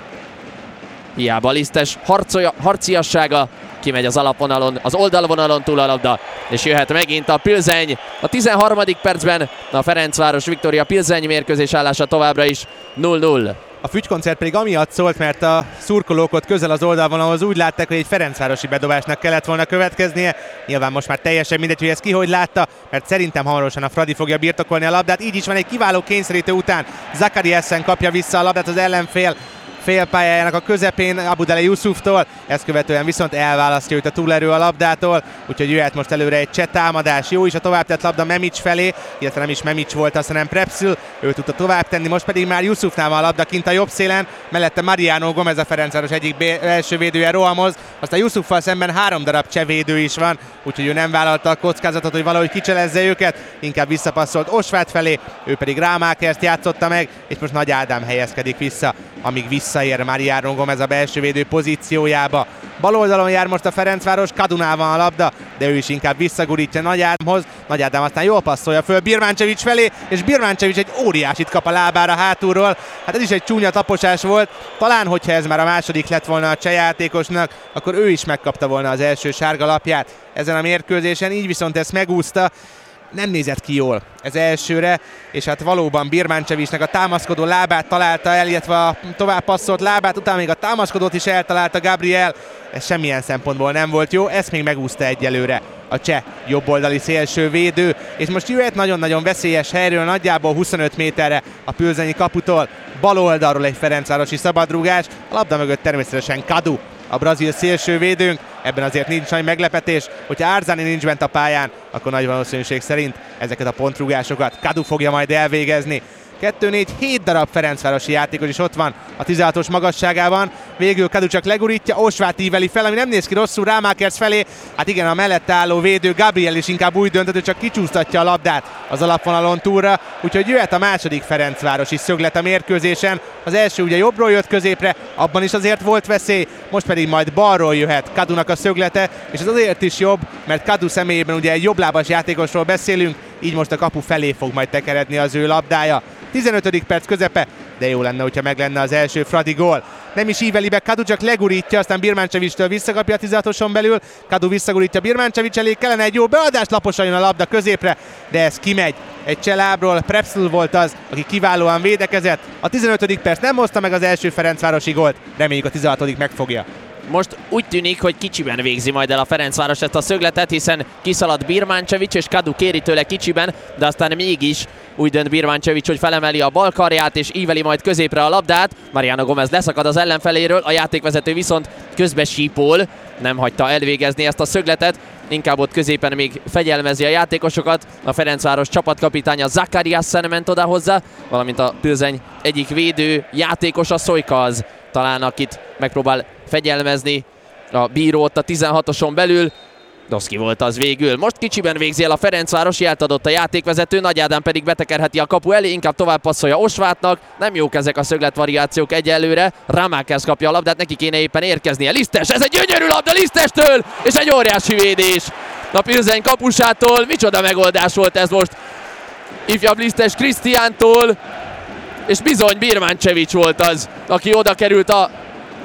Hiába Lisztes harcolja, harciassága, kimegy az alapvonalon, az oldalvonalon túl a labda, és jöhet megint a Pilzeny. A tizenharmadik percben a Ferencváros Viktória Pilzeny mérkőzés állása továbbra is nulla nulla. A fügykoncert pedig amiatt szólt, mert a szurkolók ott közel az oldalvonalhoz úgy látták, hogy egy ferencvárosi bedobásnak kellett volna következnie. Nyilván most már teljesen mindegy, hogy ezt ki hogy látta, mert szerintem hamarosan a Fradi fogja birtokolni a labdát. Így is van, egy kiváló kényszerítő után Zakariasen kapja vissza a labdát az ellenfél félpályájának a közepén Abudele Yusuftól, ezt követően viszont elválasztja őt a túlerő a labdától, úgyhogy jöhet most előre egy cseh támadás. Jó is a továbbtett labda Memics felé, illetve nem is Memics volt, azt hanem Prepszl, ő tudta tovább tenni, most pedig már Yusufnál van a labda kint a jobb szélen, mellette Mariano Gomez a Ferencváros egyik első védője rohamoz, aztán Yusuffal szemben három darab cseh védő is van, úgyhogy ő nem vállalta a kockázatot, hogy valahogy kicselezze őket, inkább visszapasszolt Osvát felé, ő pedig Rámákerst játszotta meg, és most Nagy Ádám helyezkedik vissza, amíg visszaér Mariano Gomez a belső védő pozíciójába. Bal oldalon jár most a Ferencváros, Kadunál van a labda, de ő is inkább visszagurítja Nagy Ádámhoz. Nagy Ádám aztán jól passzolja föl Birmančević felé, és Birmančević egy óriásit kap a lábára hátulról. Hát ez is egy csúnya taposás volt. Talán, hogyha ez már a második lett volna a cseh játékosnak, akkor ő is megkapta volna az első sárga lapját ezen a mérkőzésen, így viszont ezt megúszta. Nem nézett ki jól ez elsőre, és hát valóban Birmančevićnek a támaszkodó lábát találta el, illetve a tovább passzolt lábát, utána még a támaszkodót is eltalálta Gabriel. Ez semmilyen szempontból nem volt jó, ezt még megúszta egyelőre a cseh jobboldali szélső védő, és most jöhet nagyon-nagyon veszélyes helyről, nagyjából huszonöt méterre a Pilzenyi kaputól, bal oldalról egy ferencvárosi szabadrúgás, a labda mögött természetesen Kadu, a brazil szélső védőnk, ebben azért nincs nagy meglepetés, hogyha Arzani nincs bent a pályán, akkor nagy valószínűség szerint ezeket a pontrúgásokat Kadu fogja majd elvégezni. kettő négy hét darab ferencvárosi játékos is ott van a tizenhatos magasságában. Végül Kadu csak legurítja, Osvát íveli fel, ami nem néz ki rosszul Rámákers felé. Hát igen, a mellette álló védő Gabriel is inkább úgy döntött, hogy csak kicsúsztatja a labdát az alapvonalon túlra. Úgyhogy jöhet a második ferencvárosi szöglet a mérkőzésen. Az első ugye jobbról jött középre, abban is azért volt veszély, most pedig majd balról jöhet Kadunak a szöglete, és ez azért is jobb, mert Kadu személyében ugye egy jobblábas játékosról beszélünk, így most a kapu felé fog majd tekeredni az ő labdája. tizenötödik perc közepe, de jó lenne, hogyha meg lenne az első Fradi gól. Nem is íveli be Kadu, csak legurítja, aztán Birmančevićtől visszakapja a tizenhatoson belül. Kadu visszagurítja Birmančević elé, kellene egy jó beadás, laposan jön a labda középre, de ez kimegy. Egy cseh lábról, Prepszl volt az, aki kiválóan védekezett. A tizenötödik perc nem hozta meg az első ferencvárosi gólt, reméljük a tizenhatodik megfogja. Most úgy tűnik, hogy kicsiben végzi majd el a Ferencváros ezt a szögletet, hiszen kiszalad Birmančević, és Kadu kéri tőle kicsiben, de aztán mégis úgy dönt Birmančević, hogy felemeli a bal karját, és íveli majd középre a labdát. Mariano Gomez leszakad az ellenfeléről, a játékvezető viszont közbe sípol, nem hagyta elvégezni ezt a szögletet, inkább ott középen még fegyelmezi a játékosokat. A Ferencváros csapatkapitánya Zakariasen ment oda hozzá, valamint a Pilzeny egyik védő játékos, a Szojka az talán, akit megpróbál fegyelmezni a bíró ott a tizenhatoson belül. Doszki volt az végül. Most kicsiben végzi el a Ferencváros, jelt adott a játékvezető, Nagy Ádám pedig betekerheti a kapu elé, inkább tovább passzolja Osvátnak. Nem jók ezek a szögletvariációk egyelőre. Rámákers kapja a labdát, neki kéne éppen érkeznie. Lisztes, ez egy gyönyörű labda Lisztestől, és egy óriási védés a Pilzeny kapusától. Micsoda megoldás volt ez most ifjabb Lisztes Krisztiántól, és bizony Birmančević volt az, aki oda került a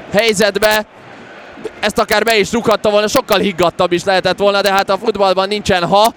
helyzetbe. Ezt akár be is rúghatta volna, sokkal higgadtabb is lehetett volna, de hát a futballban nincsen ha.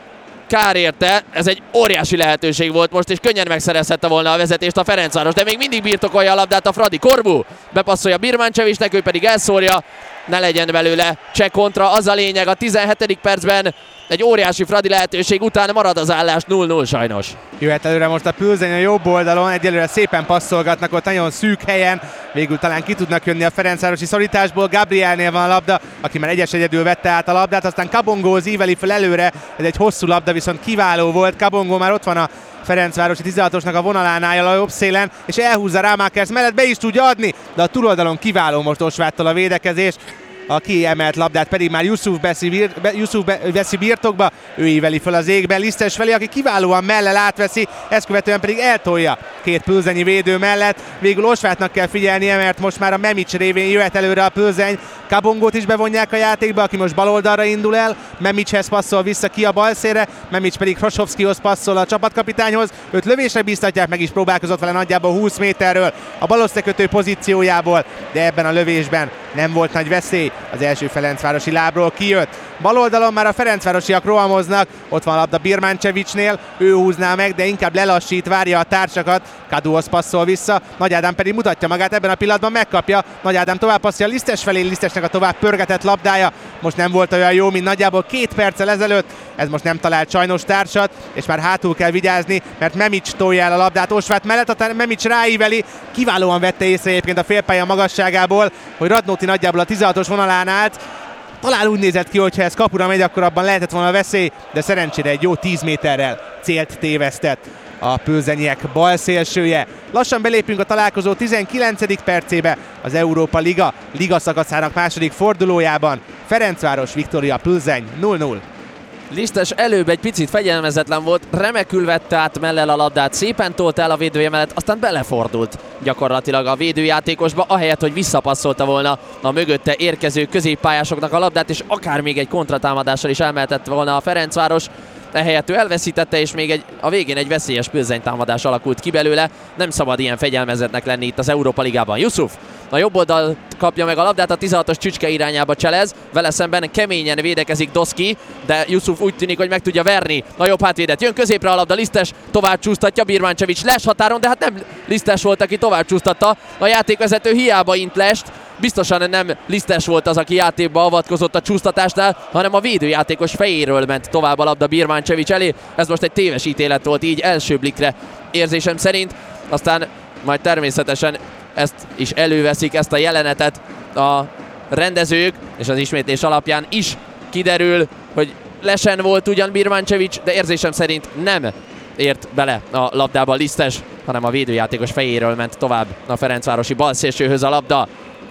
Kár érte, ez egy óriási lehetőség volt most, és könnyen megszerezhette volna a vezetést a Ferencváros, de még mindig birtokolja a labdát a Fradi. Korbu bepasszolja Birmancevicsnek, ő pedig elszórja, ne legyen belőle cseh kontra, az a lényeg, a tizenhetedik percben egy óriási Fradi lehetőség után marad az állás null null sajnos. Jöhet előre most a Plzeň a jobb oldalon, egyelőre szépen passzolgatnak ott nagyon szűk helyen, végül talán ki tudnak jönni a ferencvárosi szorításból. Gabrielnél van a labda, aki már egyes egyedül vette át a labdát, aztán Kabongóz íveli fel előre, ez egy hosszú labda, viszont kiváló volt. Kabongó már ott van a ferencvárosi tizenhatosnak a vonalánál a jobb szélen, és elhúzza Rámákers mellett, be is tudja adni, de a túloldalon kiváló most Osváttól a védekezés. A kiemelt labdát pedig már Yusuf veszi, bir, Yusuf be, veszi birtokba, ő íveli fel az égben Lisztes felé, aki kiválóan mellel átveszi, ezt követően pedig eltolja két plzeņi védő mellett. Végül Osvátnak kell figyelnie, mert most már a Memics révén jöhet előre a Plzeň. Kabongót is bevonják a játékba, aki most baloldalra indul el, Memicshez passzol vissza ki a balszélre, Memics pedig Hrosovszkihoz passzol a csapatkapitányhoz, őt lövésre bíztatják, meg is próbálkozott vele nagyjából húsz méterről a balosztekötő pozíciójából, de ebben a lövésben nem volt nagy veszély. Az első ferencvárosi lábról kijött. Bal oldalon már a ferencvárosiak rohamoznak, ott van a labda Birmancevicsnél, ő húzná meg, de inkább lelassít, várja a társakat, Kaduhoz passzol vissza, Nagy Ádám pedig mutatja magát, ebben a pillanatban megkapja, Nagy Ádám tovább passzolja Lisztes felé, Lisztesnek a tovább pörgetett labdája, most nem volt olyan jó, mint nagyjából két perccel ezelőtt, ez most nem talált sajnos társat, és már hátul kell vigyázni, mert Memics tolja el a labdát Osvát mellett, a Memics ráíveli, kiválóan vette észre egyébként a félpálya magasságából, hogy Radnóti nagyjából a tizenhatos vonalán állt. Talán úgy nézett ki, hogyha ez kapura megy, akkor abban lehetett volna a veszély, de szerencsére egy jó tíz méterrel célt tévesztett a plzeņiek bal szélsője. Lassan belépünk a találkozó tizenkilencedik percébe az Európa Liga liga szakaszának második fordulójában. Ferencváros, Viktória Plzeň null null. Lisztes előbb egy picit fegyelmezetlen volt, remekül vette át mellel a labdát, szépen tolt el a védője mellett, aztán belefordult gyakorlatilag a védőjátékosba, ahelyett, hogy visszapasszolta volna a mögötte érkező középpályásoknak a labdát, és akár még egy kontratámadással is elmehetett volna a Ferencváros. Ehelyett ő elveszítette, és még egy, a végén egy veszélyes Plzeň támadás alakult ki belőle. Nem szabad ilyen fegyelmezetnek lenni itt az Európa Ligában. Yusuf a jobb oldal kapja meg a labdát, a tizenhatos Csücske irányába cselez, vele szemben keményen védekezik Doszki, de Yusuf úgy tűnik, hogy meg tudja verni a jobb hátvédet. Jön középre a labda, Lisztes tovább csúsztatja, Birmancevics les határon, de hát nem Lisztes volt, aki tovább csúsztatta. A játékvezető hiába int lest, biztosan nem Lisztes volt az, aki játékba avatkozott a csúsztatásnál, hanem a védőjátékos fejéről ment tovább a labda Birmancevics elé. Ez most egy téves ítélet volt így első blikre érzésem szerint, aztán majd természetesen ezt is előveszik, ezt a jelenetet a rendezők, és az ismétlés alapján is kiderül, hogy lesen volt ugyan Birmancevics, de érzésem szerint nem ért bele a labdába Lisztes, hanem a védőjátékos fejéről ment tovább a ferencvárosi balszélsőhöz a labda.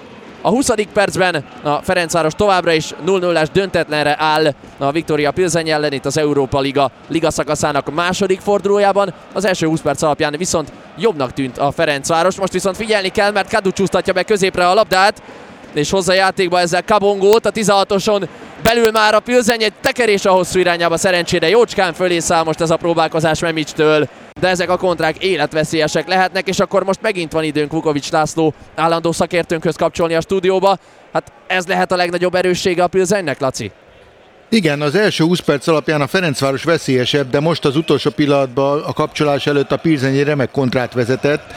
A huszadik percben a Ferencváros továbbra is nulla nullás döntetlenre áll a Viktória Plzeň ellen itt az Európa Liga liga szakaszának második fordulójában. Az első húsz perc alapján viszont jobbnak tűnt a Ferencváros. Most viszont figyelni kell, mert Kadu csúsztatja be középre a labdát, és hozza játékba ezzel Kabongót. A tizenhatoson belül már a Plzeň, egy tekerés a hosszú irányába, szerencsére jócskán fölé száll most ez a próbálkozás Memicstől. De ezek a kontrák életveszélyesek lehetnek, és akkor most megint van időnk Vukovics László állandó szakértőnkhöz kapcsolni a stúdióba. Hát ez lehet a legnagyobb erőssége a Plzeņnek, Laci? Igen, az első húsz perc alapján a Ferencváros veszélyesebb, de most az utolsó pillanatban a kapcsolás előtt a Plzeň remek kontrát vezetett.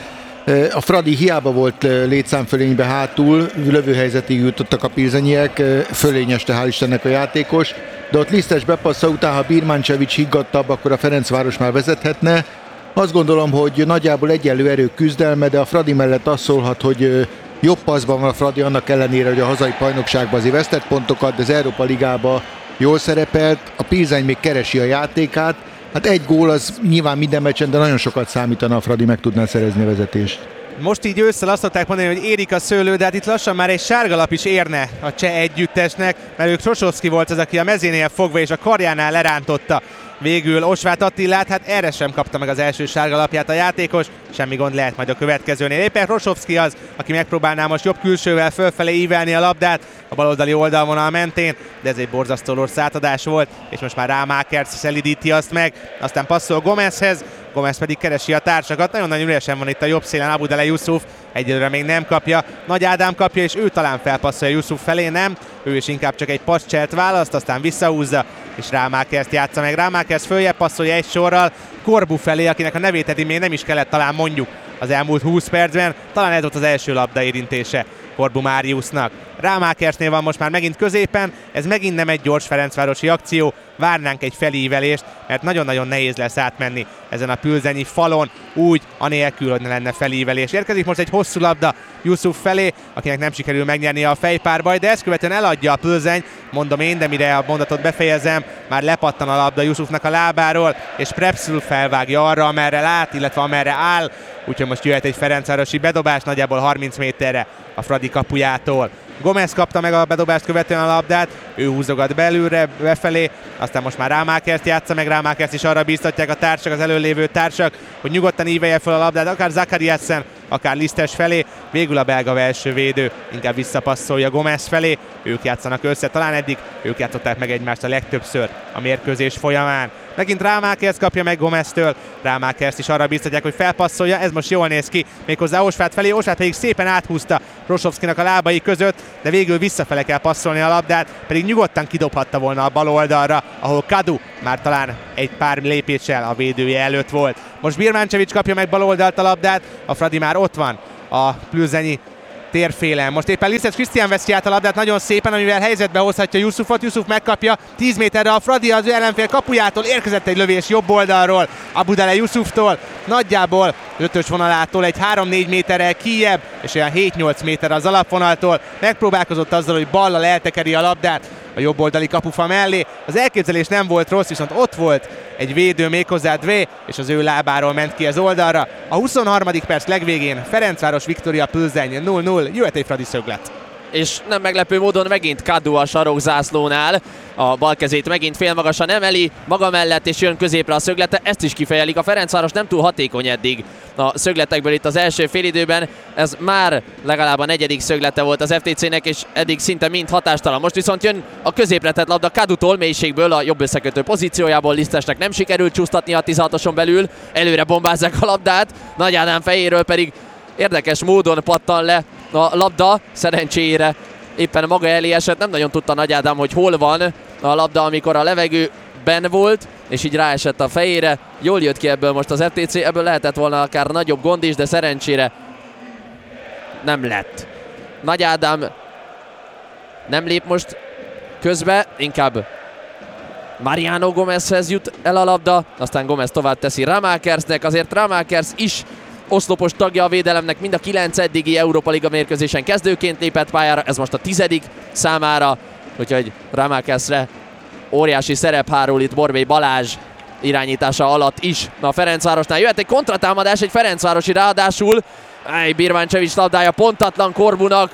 A Fradi hiába volt létszámfölénybe hátul, lövőhelyzetig jutottak a plzeņiek, fölényeste hál' Istennek a játékos, de ott Lisztes bepassza után, ha Birmancevics higgadtabb, akkor a Ferencváros már vezethetne. Azt gondolom, hogy nagyjából egyenlő erők küzdelme, de a Fradi mellett azt szólhat, hogy jobb passzban van a Fradi, annak ellenére, hogy a hazai bajnokságban azért vesztett pontokat, de az Európa Ligában jól szerepelt, a Plzeň még keresi a játékát. Hát egy gól az nyilván minden meccsen, de nagyon sokat számítana, a Fradi meg tudná szerezni a vezetést. Most így ősszel azt szokták mondani, hogy érik a szőlő, de hát itt lassan már egy sárgalap is érne a cseh együttesnek, mert ők Hrosovszki volt az, aki a mezénél fogva és a karjánál lerántotta végül Osváth Attilát, hát erre sem kapta meg az első sárgalapját a játékos, semmi gond lehet majd a következőnél. Éppen Rosovszki az, aki megpróbálná most jobb külsővel fölfelé ívelni a labdát a baloldali oldalvonal mentén, de ez egy borzasztó rossz átadás volt, és most már Rámákersz szelidíti azt meg, aztán passzol Gomezhez, Gomez pedig keresi a társakat, nagyon-nagyon üresen van itt a jobb szélen Abudele Yusuf, egyelőre még nem kapja, Nagy Ádám kapja, és ő talán felpasszolja Yusuf felé, nem, ő is inkább csak egy pascselt választ, aztán visszahúzza, és Rámákerszt játsza meg. Rámákersz följebb passzolja egy sorral Korbu felé, akinek a nevét eddig még nem is kellett talán mondjuk az elmúlt húsz percben, talán ez volt az első labda érintése Korbu Máriusznak. Rámákersznél van most már megint középen, ez megint nem egy gyors ferencvárosi akció, várnánk egy felívelést, mert nagyon-nagyon nehéz lesz átmenni ezen a pülzenyi falon, úgy, anélkül, hogy ne lenne felívelés. Érkezik most egy hosszú labda Yusuf felé, akinek nem sikerül megnyernie a fejpárbaj, de ezt követően eladja a Plzeny, mondom én, de mire a mondatot befejezem, már lepattan a labda Yusufnak a lábáról, és Prepszl felvágja arra, amerre lát, illetve amerre áll, úgyhogy most jöhet egy ferencvárosi bedobás, nagyjából harminc méterre a Fradi kapujától. Gomez kapta meg a bedobást követően a labdát, ő húzogat belülre, befelé, aztán most már Rámákerszt játsza meg, Rámákerszt is arra bíztatják a társak, az előlévő társak, hogy nyugodtan ívelje fel a labdát, akár Zakariassen, akár Lisztes felé, végül a belga belső védő inkább visszapasszolja Gomez felé, ők játszanak össze, talán eddig ők játszották meg egymást a legtöbbször a mérkőzés folyamán. Megint Rámákersz kapja meg Gomeztől, Rámákerszt is arra bíztatják, hogy felpasszolja, ez most jól néz ki, méghozzá Osváth felé, Osváth pedig szépen áthúzta Rosovszkinak a lábai között, de végül visszafele kell passzolni a labdát, pedig nyugodtan kidobhatta volna a bal oldalra, ahol Kadu már talán egy pár lépéssel a védője előtt volt. Most Birmancevic kapja meg bal oldalt a labdát, a Fradi már ott van a plüzenyi térfélen. Most éppen Lisztes Krisztián veszi át a labdát nagyon szépen, amivel helyzetbe hozhatja Yusufot. Yusuf megkapja tíz méterre a Fradi az ellenfél kapujától, érkezett egy lövés jobb oldalról Abudele Yusuftól, nagyjából ötös vonalától egy három-négy méterrel kijjebb, és olyan hét-nyolc méter az alapvonaltól. Megpróbálkozott azzal, hogy ballal eltekeri a labdát a jobb oldali kapufa mellé. Az elképzelés nem volt rossz, viszont ott volt egy védő, méghozzá Dvé, és az ő lábáról ment ki az oldalra. A huszonharmadik perc legvégén Ferencváros Viktória Plzeny null null, jöhet egy Fradi szöglet. És nem meglepő módon megint Kadu a sarokzászlónál, a bal kezét megint félmagasan emeli maga mellett, és jön középre a szöglete, ezt is kifejelik. A Ferencváros nem túl hatékony eddig a szögletekből itt az első félidőben, ez már legalább a negyedik szöglete volt az ef té cének, és eddig szinte mind hatástalan. Most viszont jön a középre tett labda Kadutól, mélységből, a jobb összekötő pozíciójából, Lisztesnek nem sikerült csúsztatni a tizenhatoson belül, előre bombázzák a labdát, Nagy Ádám fejéről pedig érdekes módon pattan le a labda, szerencsére éppen maga elé esett, nem nagyon tudta Nagy Ádám, hogy hol van a labda, amikor a levegőben volt, és így ráesett a fejére. Jól jött ki ebből most az ef té cé, ebből lehetett volna akár nagyobb gond is, de szerencsére nem lett. Nagy Ádám nem lép most közbe, inkább Mariano Gomezhez jut el a labda, aztán Gomez tovább teszi Rámákersznek, azért Rámákersz is oszlopos tagja a védelemnek, mind a kilenc eddigi Európa Liga mérkőzésen kezdőként lépett pályára, ez most a tizedik számára, úgyhogy Rámákerszre óriási szerep hárul itt Borbély Balázs irányítása alatt is. A Ferencvárosnál jöhet egy kontratámadás, egy ferencvárosi ráadásul, egy Birmancevic labdája pontatlan Korbunak,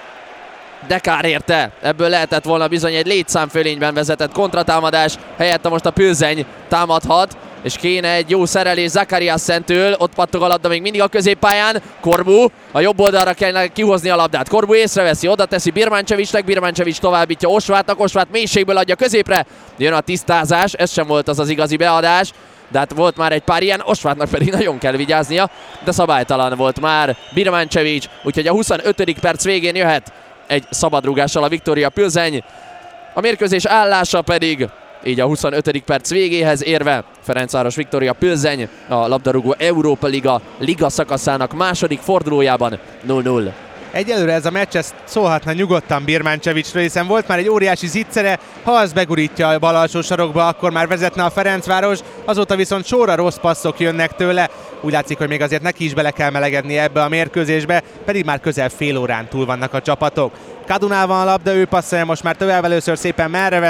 de kár érte, ebből lehetett volna bizony egy létszámfölényben vezetett kontratámadás, helyette most a Plzeny támadhat, és kéne egy jó szerelés Zakariassentől, ott pattog a labda még mindig a középpályán, Korbu a jobb oldalra kellene kihozni a labdát, Korbu észreveszi, oda teszi Birmancevicnek, Birmancevic továbbítja Osváthnak, Osváth mélységből adja középre, jön a tisztázás, ez sem volt az az igazi beadás, de hát volt már egy pár ilyen, Osváthnak pedig nagyon kell vigyáznia, de szabálytalan volt már Birmancevic, úgyhogy a huszonötödik perc végén jöhet egy szabadrúgással a Viktória Plzeny, a mérkőzés állása pedig így a huszonötödik perc végéhez érve Ferencváros Viktória Plzeny a labdarúgó Európa Liga liga szakaszának második fordulójában null null. Egyelőre ez a meccs ez szólhatna nyugodtan Birmancevicről, hiszen volt már egy óriási zicsere, ha az begurítja a bal alsó sarokba, akkor már vezetne a Ferencváros, azóta viszont sorra rossz passzok jönnek tőle, úgy látszik, hogy még azért neki is bele kell melegedni ebbe a mérkőzésbe, pedig már közel fél órán túl vannak a csapatok. Kadunál van a labda, ő passzolja, most már tovább először szépen merre vette,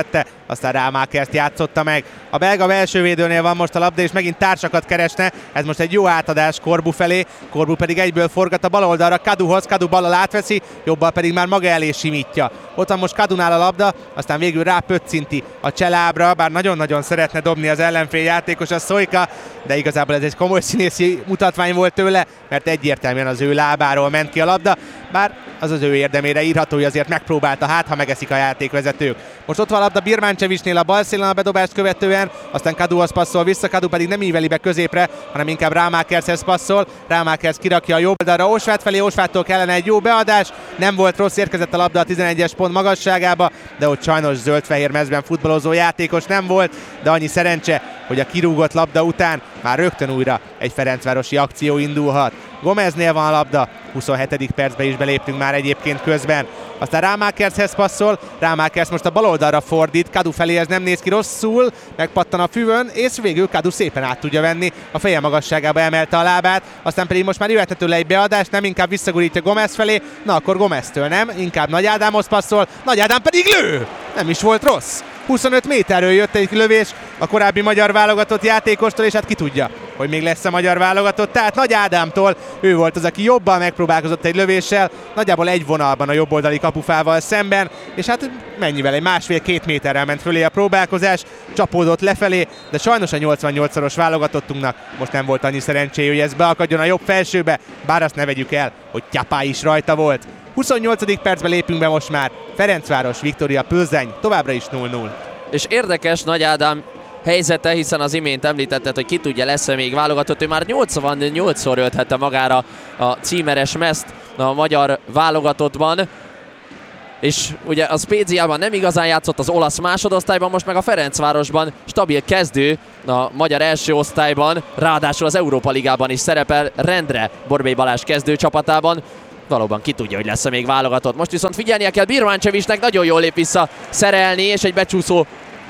aztán Rámákert játszotta meg. A belga belsővédőnél van most a labda, és megint társakat keresne. Ez most egy jó átadás Corbu felé, Corbu pedig egyből forgat a bal oldalra Kaduhoz, Kadu ballal átveszi, jobbal pedig már maga elé simítja. Ott van most Kadunál a labda, aztán végül rápöccinti a cselábra, bár nagyon-nagyon szeretne dobni az ellenfél játékos, a Szojka, de igazából ez egy komoly színészi mutatvány volt tőle, mert egyértelműen az ő lábáról ment ki a labda, bár az az ő érdemére írható, hogy azért megpróbálta, hát ha megeszik a játékvezetők. Most ott van a labda Birmancevicsnél a bal szélen a bedobást követően, aztán Kaduhoz passzol vissza, Kadu pedig nem íveli be középre, hanem inkább Rámákershez passzol, Rámákers kirakja a jobb oldalra Ósvát felé, Ósváttól kellene egy jó beadás, nem volt rossz, érkezett a labda a tizenegyes pont magasságába, de ott sajnos zöld-fehér mezben futballozó játékos nem volt, de annyi szerencse, hogy a kirúgott labda után már rögtön újra egy ferencvárosi akció indulhat. Gomeznél van a labda, huszonhetedik percben is beléptünk már egyébként közben. Aztán Rámákershez passzol, Rámákers most a bal oldalra fordít, Kadu felé ez nem néz ki rosszul, megpattan a füvön, és végül Kadu szépen át tudja venni, a feje magasságába emelte a lábát, aztán pedig most már jöhetne tőle egy beadás, nem inkább visszagurítja Gomez felé, na akkor Gomeztől nem, inkább Nagy Ádámhoz passzol, Nagy Ádám pedig lő! Nem is volt rossz. huszonöt méterről jött egy lövés a korábbi magyar válogatott játékostól, és hát ki tudja, hogy még lesz a magyar válogatott. Tehát Nagy Ádámtól ő volt az, aki jobban megpróbálkozott egy lövéssel, nagyjából egy vonalban a jobboldali kapufával szemben, és hát mennyivel, egy másfél-két méterrel ment fölé a próbálkozás, csapódott lefelé, de sajnos a nyolcvannyolcszoros válogatottunknak most nem volt annyi szerencséje, hogy ez beakadjon a jobb felsőbe, bár azt ne vegyük el, hogy Tyapály is rajta volt. huszonnyolcadik percben lépünk be most már, Ferencváros, Viktória Plzeň, továbbra is nulla nulla. És érdekes Nagy Ádám helyzete, hiszen az imént említetted, hogy ki tudja, lesz-e még válogatott, ő már nyolcvannyolcszor ölthette magára a címeres mezt a magyar válogatottban, és ugye a Spéziában nem igazán játszott, az olasz másodosztályban, most meg a Ferencvárosban stabil kezdő a magyar első osztályban, ráadásul az Európa Ligában is szerepel, rendre Borbély Balázs kezdő csapatában. Valóban ki tudja, hogy lesz-e még válogatott. Most viszont figyelnie kell Birmancevicsnek, nagyon jól lép vissza szerelni, és egy becsúszó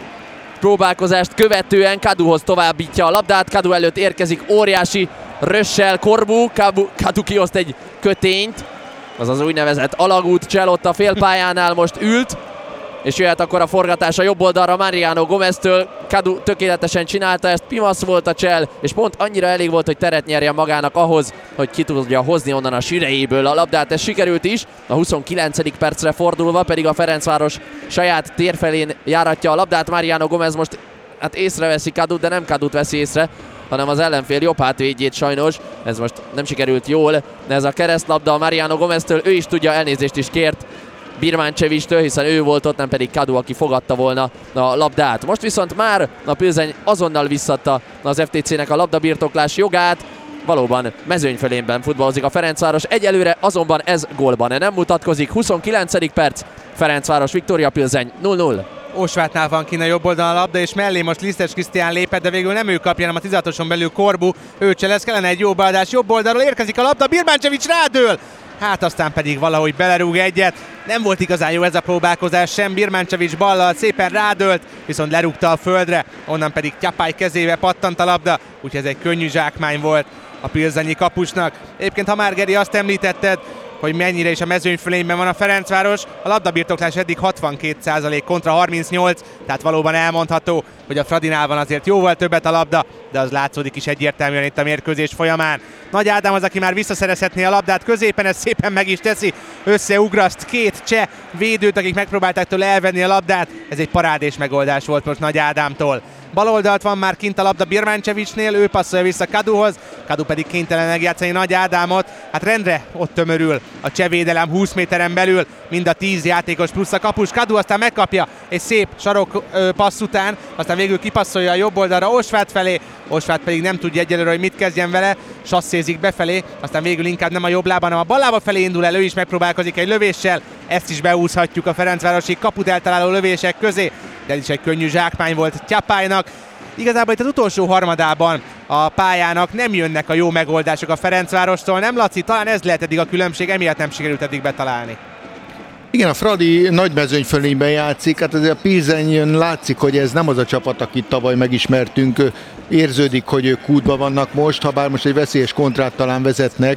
próbálkozást követően Kaduhoz továbbítja a labdát. Kadu előtt érkezik óriási rössel Corbu, Kadu kioszt egy kötényt, az az úgynevezett alagút csel ott a félpályánál most ült, és jöhet akkor a forgatás a jobb oldalra Mariano Gomeztől. Kadu tökéletesen csinálta ezt, pimasz volt a csel, és pont annyira elég volt, hogy teret nyerje magának ahhoz, hogy ki tudja hozni onnan a sürejéből a labdát. Ez sikerült is, a huszonkilencedik percre fordulva pedig a Ferencváros saját tér felén járatja a labdát. Mariano Gomez most hát észreveszi Kadut, de nem Kadut veszi észre, hanem az ellenfél jobb hátvédjét sajnos. Ez most nem sikerült jól, de ez a keresztlabda a Mariano Gomeztől, ő is tudja, elnézést is kért Birmancevicstől, hiszen ő volt ott, nem pedig Kadu, aki fogadta volna a labdát. Most viszont már a Plzeň azonnal visszadta az ef té cének a labdabirtoklás jogát. Valóban mezőnyfölénben futballozik a Ferencváros. Egyelőre azonban ez gólban nem mutatkozik. huszonkilencedik perc, Ferencváros, Viktória Plzeň nulla nulla. Ósvátnál van kint a jobb oldalon a labda, és mellé most Lisztes Krisztián lépett, de végül nem ő kapja, hanem a tizenhatoson belül Corbu. Ő cselez, kellene egy jó beadás, jobb oldalról érkezik a labda, Birmancevics rádől! Hát aztán pedig valahogy belerúg egyet. Nem volt igazán jó ez a próbálkozás sem, Birmancevics ballal szépen rádölt, viszont lerúgta a földre, onnan pedig Tyapály kezébe pattant a labda, úgyhogy ez egy könnyű zsákmány volt a plzeñi kapusnak. Egyébként, ha már Geri azt említetted, hogy mennyire is a mezőnyfölényben van a Ferencváros, a labdabirtoklás eddig hatvankét százalék kontra harmincnyolc, tehát valóban elmondható, hogy a Fradinál van azért jóval többet a labda, de az látszódik is egyértelműen itt a mérkőzés folyamán. Nagy Ádám az, aki már visszaszerezhetné a labdát középen, ezt szépen meg is teszi, összeugraszt két cseh védőt, akik megpróbálták tőle elvenni a labdát, ez egy parádés megoldás volt most Nagy Ádámtól. Baloldalt van már kint a labda Birmancevicsnél, ő passzolja vissza Kaduhoz, Kadu pedig kénytelen megjátszani Nagy Ádámot, hát rendre ott tömörül a cseh védelem húsz méteren belül, mind a tíz játékos plusz a kapus. Kadu aztán megkapja egy szép sarok ö, passz után, aztán végül kipasszolja a jobb oldalra Ósvát felé, Ósvát pedig nem tudja egyelőre, hogy mit kezdjen vele, sasszézik befelé, aztán végül inkább nem a jobb lába, hanem a bal lába felé indul el, ő is megpróbálkozik egy lövéssel, ezt is beúszhatjuk a ferencvárosi kaput eltaláló lövések közé, de ez is egy könnyű zsákmány volt Tyapálynak. Igazából itt az utolsó harmadában a pályának nem jönnek a jó megoldások a Ferencvárostól, nem Laci? Talán ez lehet eddig a különbség, emiatt nem sikerült eddig betalálni. Igen, a Fradi nagy mezőnyfölényben játszik, hát azért a Plzeň látszik, hogy ez nem az a csapat, akit tavaly megismertünk, érződik, hogy ők kútban vannak most, ha bár most egy veszélyes kontrát talán vezetnek,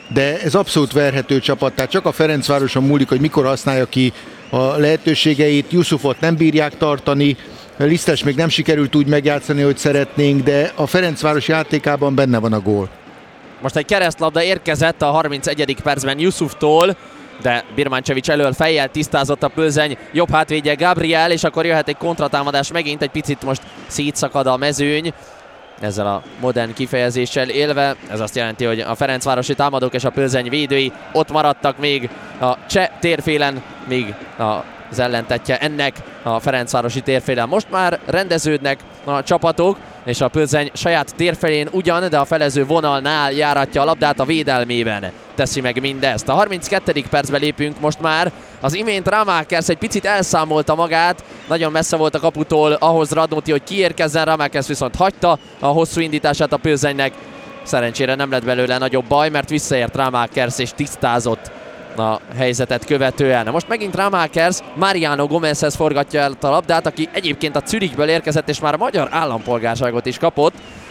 de ez abszolút verhető csapat, tehát csak a Ferencvároson múlik, hogy mikor használja ki a lehetőségeit. Yusufot nem bírják tartani, Lisztes még nem sikerült úgy megjátszani, hogy szeretnénk, de a Ferencváros játékában benne van a gól. Most egy keresztlabda érkezett a harmincegyedik percben Yusuftól, de Birmancevic elől fejjel tisztázott a Plzeň jobb hátvédje Gabriel, és akkor jöhet egy kontratámadás megint, egy picit most szétszakad a mezőny. Ezzel a modern kifejezéssel élve, ez azt jelenti, hogy a ferencvárosi támadók és a Plzeň védői ott maradtak még a cseh térfélen, még az ellentetje ennek a ferencvárosi térfélen. Most már rendeződnek a csapatok, és a Plzeň saját térfelén ugyan, de a felező vonalnál járatja a labdát, a védelmében teszi meg mindezt. A harminckettedik percbe lépünk most már. Az imént Ramakers egy picit elszámolta magát, nagyon messze volt a kaputól ahhoz Radnóti, hogy kiérkezzen, Ramakers viszont hagyta a hosszú indítását a Plzeňnek. Szerencsére nem lett belőle nagyobb baj, mert visszaért Ramakers és tisztázott a helyzetet követően. Most megint Ramakers Mariano Gomezhez forgatja el a labdát, aki egyébként a Zürichből érkezett, és már a magyar állampolgárságot is kapott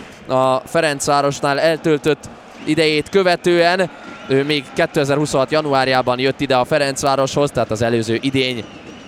a Ferencvárosnál eltöltött idejét követően. Ő még kétezer-huszonhat januárjában jött ide a Ferencvároshoz, tehát az előző idény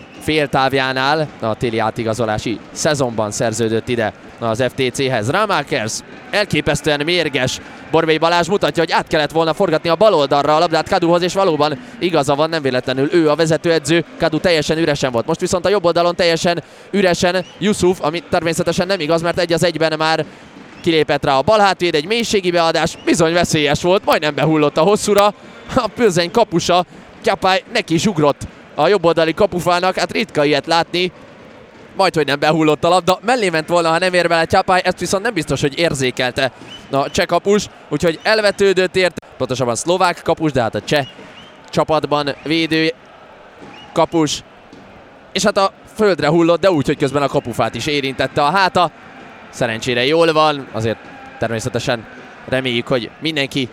féltávjánál, a téli átigazolási szezonban szerződött ide az ef té céhez. Ramakers elképesztően mérges. Borbély Balázs mutatja, hogy át kellett volna forgatni a bal oldalra a labdát Kaduhoz, és valóban igaza van, nem véletlenül ő a vezetőedző. Kadu teljesen üresen volt. Most viszont a jobb oldalon teljesen üresen Yusuf, ami természetesen nem igaz, mert egy az egyben már kilépett rá a balhátvéd, egy mélységi beadás, bizony veszélyes volt, majdnem behullott a hosszúra. A Plzeň kapusa, Csapály neki is ugrott a jobboldali kapufának, hát ritka ilyet látni. Majd, hogy nem behullott a labda, mellé ment volna, ha nem ér vele Csapály, ezt viszont nem biztos, hogy érzékelte a cseh kapus, úgyhogy elvetődött ért, pontosabban szlovák kapus, de hát a cseh csapatban védő kapus, és hát a földre hullott, de úgy, hogy közben a kapufát is érintette a háta. Szerencsére jól van, azért természetesen reméljük, hogy mindenki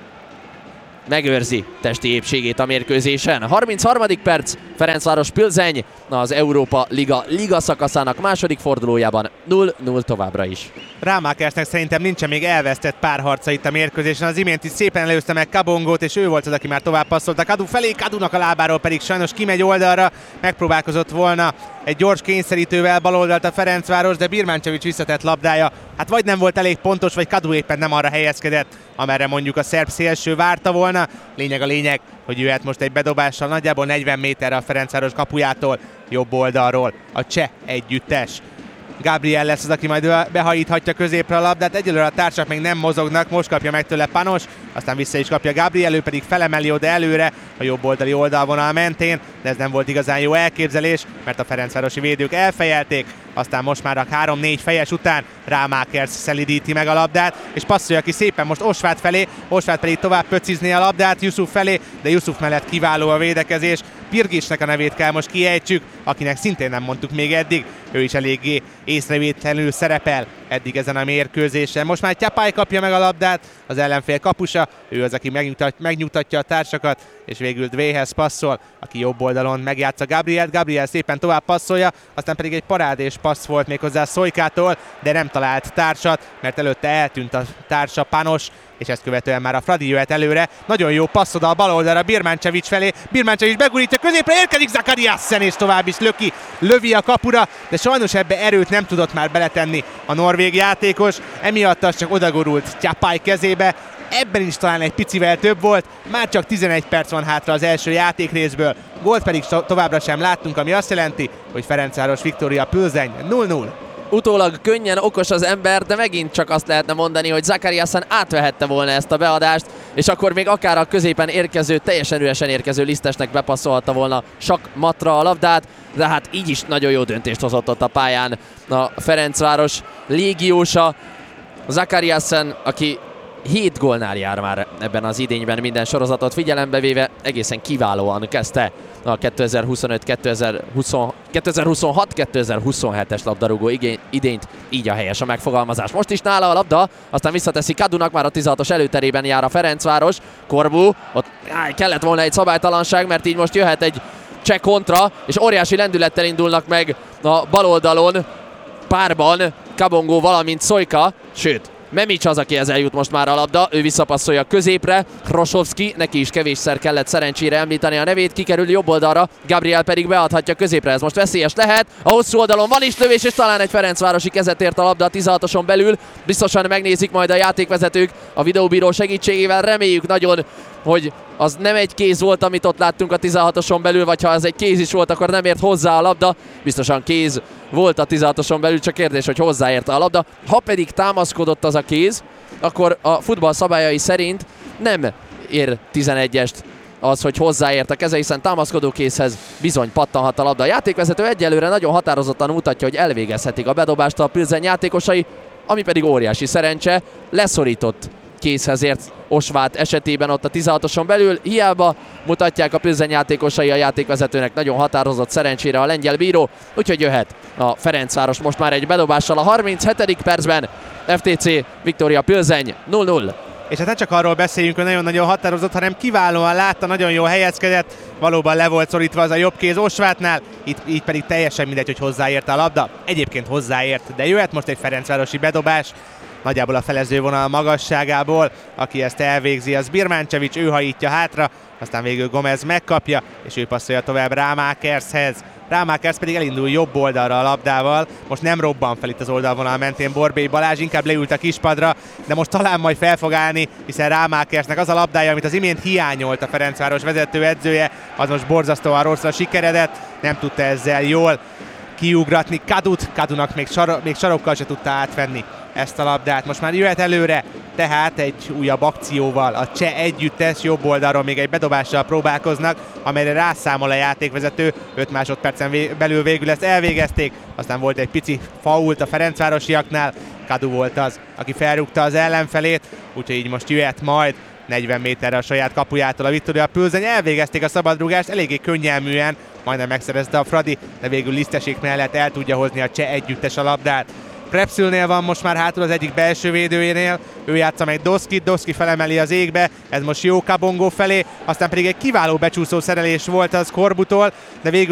megőrzi testi épségét a mérkőzésen. harmincharmadik perc, Ferencváros Plzeň az Európa Liga liga szakaszának második fordulójában null null továbbra is. Ramakersnek szerintem nincsen még elvesztett párharca itt a mérkőzésen. Az imént is szépen előzte meg Kabongót, és ő volt az, aki már tovább passzolt Kadu felé. Kadunak a lábáról pedig sajnos kimegy oldalra. Megpróbálkozott volna egy gyors kényszerítővel baloldalt a Ferencváros, de Birmancevic visszatett labdája hát vagy nem volt elég pontos, vagy Kadu éppen nem arra helyezkedett, amerre mondjuk a szerb szélső várta volna. Lényeg a lényeg, hogy jöhet most egy bedobással nagyjából negyven méterre a Ferencváros kapujától, jobb oldalról a cseh együttes. Gabriel lesz az, aki majd behajíthatja középre a labdát, egyelőre a társak még nem mozognak, most kapja meg tőle Panos, aztán vissza is kapja Gabriel, ő pedig felemeli oda előre a jobb oldali oldalvonal mentén, de ez nem volt igazán jó elképzelés, mert a ferencvárosi védők elfejelték, aztán most már a három-négy fejes után Ramakers szelidíti meg a labdát, és passzolja ki szépen most Osvát felé, Osvát pedig tovább pöcizné a labdát Yusuf felé, de Yusuf mellett kiváló a védekezés. Pirgisnek a nevét kell most kiejtsük, akinek szintén nem mondtuk még eddig, ő is eléggé észrevétlenül szerepel eddig ezen a mérkőzésen. Most már Csapály kapja meg a labdát, az ellenfél kapusa, ő az, aki megnyugtat, megnyugtatja a társakat, és végül Dvéhez passzol, aki jobb oldalon megjátsza Gabrielt, Gabriel szépen tovább passzolja, aztán pedig egy parádés passz volt méghozzá Szolykától, de nem talált társat, mert előtte eltűnt a társa Panos, és ezt követően már a Fradi jöhet előre. Nagyon jó passz oda a bal oldalra Birmancevic felé. Birmancevic begurítja középre, érkezik Zakariassen, és tovább is löki, lövi a kapura, de sajnos ebbe erőt nem tudott már beletenni a norvég játékos, emiatt az csak odagurult Csapály kezébe. Ebben is talán egy picivel több volt, már csak tizenegy perc van hátra az első játékrészből, gólt pedig továbbra sem láttunk, ami azt jelenti, hogy Ferencváros Viktória Plzeň null null. Utólag könnyen okos az ember, de megint csak azt lehetne mondani, hogy Zakariassen átvehette volna ezt a beadást, és akkor még akár a középen érkező, teljesen üresen érkező Lisztesnek bepasszolhatta volna sakmatra a labdát, de hát így is nagyon jó döntést hozott ott a pályán a Ferencváros légiósa. Zakariassen, aki hét gólnál jár már ebben az idényben minden sorozatot figyelembe véve, egészen kiválóan kezdte a kétezer-huszonöt kétezer-huszonhat kétezer-huszonhetes labdarúgó idényt, így a helyes a megfogalmazás. Most is nála a labda, aztán visszateszi Kadunak, már a tizenhatos előterében jár a Ferencváros. Korbu, ott áj, kellett volna egy szabálytalanság, mert így most jöhet egy cseh kontra, és óriási lendülettel indulnak meg a bal oldalon párban Kabongó, valamint Szojka, sőt, Memics az, akihez eljut most már a labda, ő visszapasszolja középre, Hrosovski, neki is kevésszer kellett szerencsére említeni a nevét, kikerül jobb oldalra, Gabriel pedig beadhatja középre, ez most veszélyes lehet, a hosszú oldalon van is lövés, és talán egy ferencvárosi kezet ért a labda a tizenhatoson belül, biztosan megnézik majd a játékvezetők a videóbíró segítségével, reméljük nagyon, hogy az nem egy kéz volt, amit ott láttunk a tizenhatoson belül, vagy ha az egy kéz is volt, akkor nem ért hozzá a labda. Biztosan kéz volt a tizenhatoson belül, csak kérdés, hogy hozzáérte a labda. Ha pedig támaszkodott az a kéz, akkor a futball szabályai szerint nem ér tizenegyest az, hogy hozzáért a keze, hiszen támaszkodó kézhez bizony pattanhat a labda. A játékvezető egyelőre nagyon határozottan mutatja, hogy elvégezhetik a bedobást a Pilsen játékosai, ami pedig óriási szerencse, leszorított kézhez ért Osvát esetében ott a tizenhatoson belül. Hiába mutatják a Pilsen játékosai a játékvezetőnek nagyon határozott szerencsére a lengyel bíró, úgyhogy jöhet a Ferencváros most már egy bedobással a harminchetedik percben. ef té cé Viktória Pilsen nulla nulla. És hát ne csak arról beszéljünk, hogy nagyon-nagyon határozott, hanem kiválóan látta, nagyon jó helyezkedett, valóban le volt szorítva az a jobb kéz Osvátnál, itt, így pedig teljesen mindegy, hogy hozzáért a labda. Egyébként hozzáért, de jöhet most egy ferencvárosi bedobás, nagyjából a felező vonal magasságából, aki ezt elvégzi, az Birmancevic, ő hajítja hátra, aztán végül Gomez megkapja, és ő passzolja tovább Rámákershez. Rámákers pedig elindul jobb oldalra a labdával, most nem robban fel itt az oldalvonal mentén Borbély Balázs, inkább leült a kispadra, de most talán majd fel fog állni, hiszen Rámákersnek az a labdája, amit az imént hiányolt a Ferencváros vezető edzője, az most borzasztóan rosszra sikeredett, nem tudta ezzel jól kiugratni Kadut, Kadunak még, sar- még sarokkal se tudta átvenni ezt a labdát. Most már jöhet előre, tehát egy újabb akcióval a cseh együttes jobb oldalról még egy bedobással próbálkoznak, amelyre rászámol a játékvezető, öt másodpercen vé- belül végül ezt elvégezték, aztán volt egy pici fault a ferencvárosiaknál, Kadu volt az, aki felrúgta az ellenfelét, úgyhogy így most jöhet majd negyven méterre a saját kapujától a Viktória Pilsen. Elvégezték a szabadrúgást, eléggé könnyelműen, majdnem megszerezte a Fradi, de végül Lisztesék mellett el tudja hozni a cseh együttes a labdát. Prepszülnél van most már hátul az egyik belső védőjénél, ő játsza meg Doszkit, Doszki felemeli az égbe, ez most jó Kabongó felé, aztán pedig egy kiváló becsúszó szerelés volt az Korbutól, de végül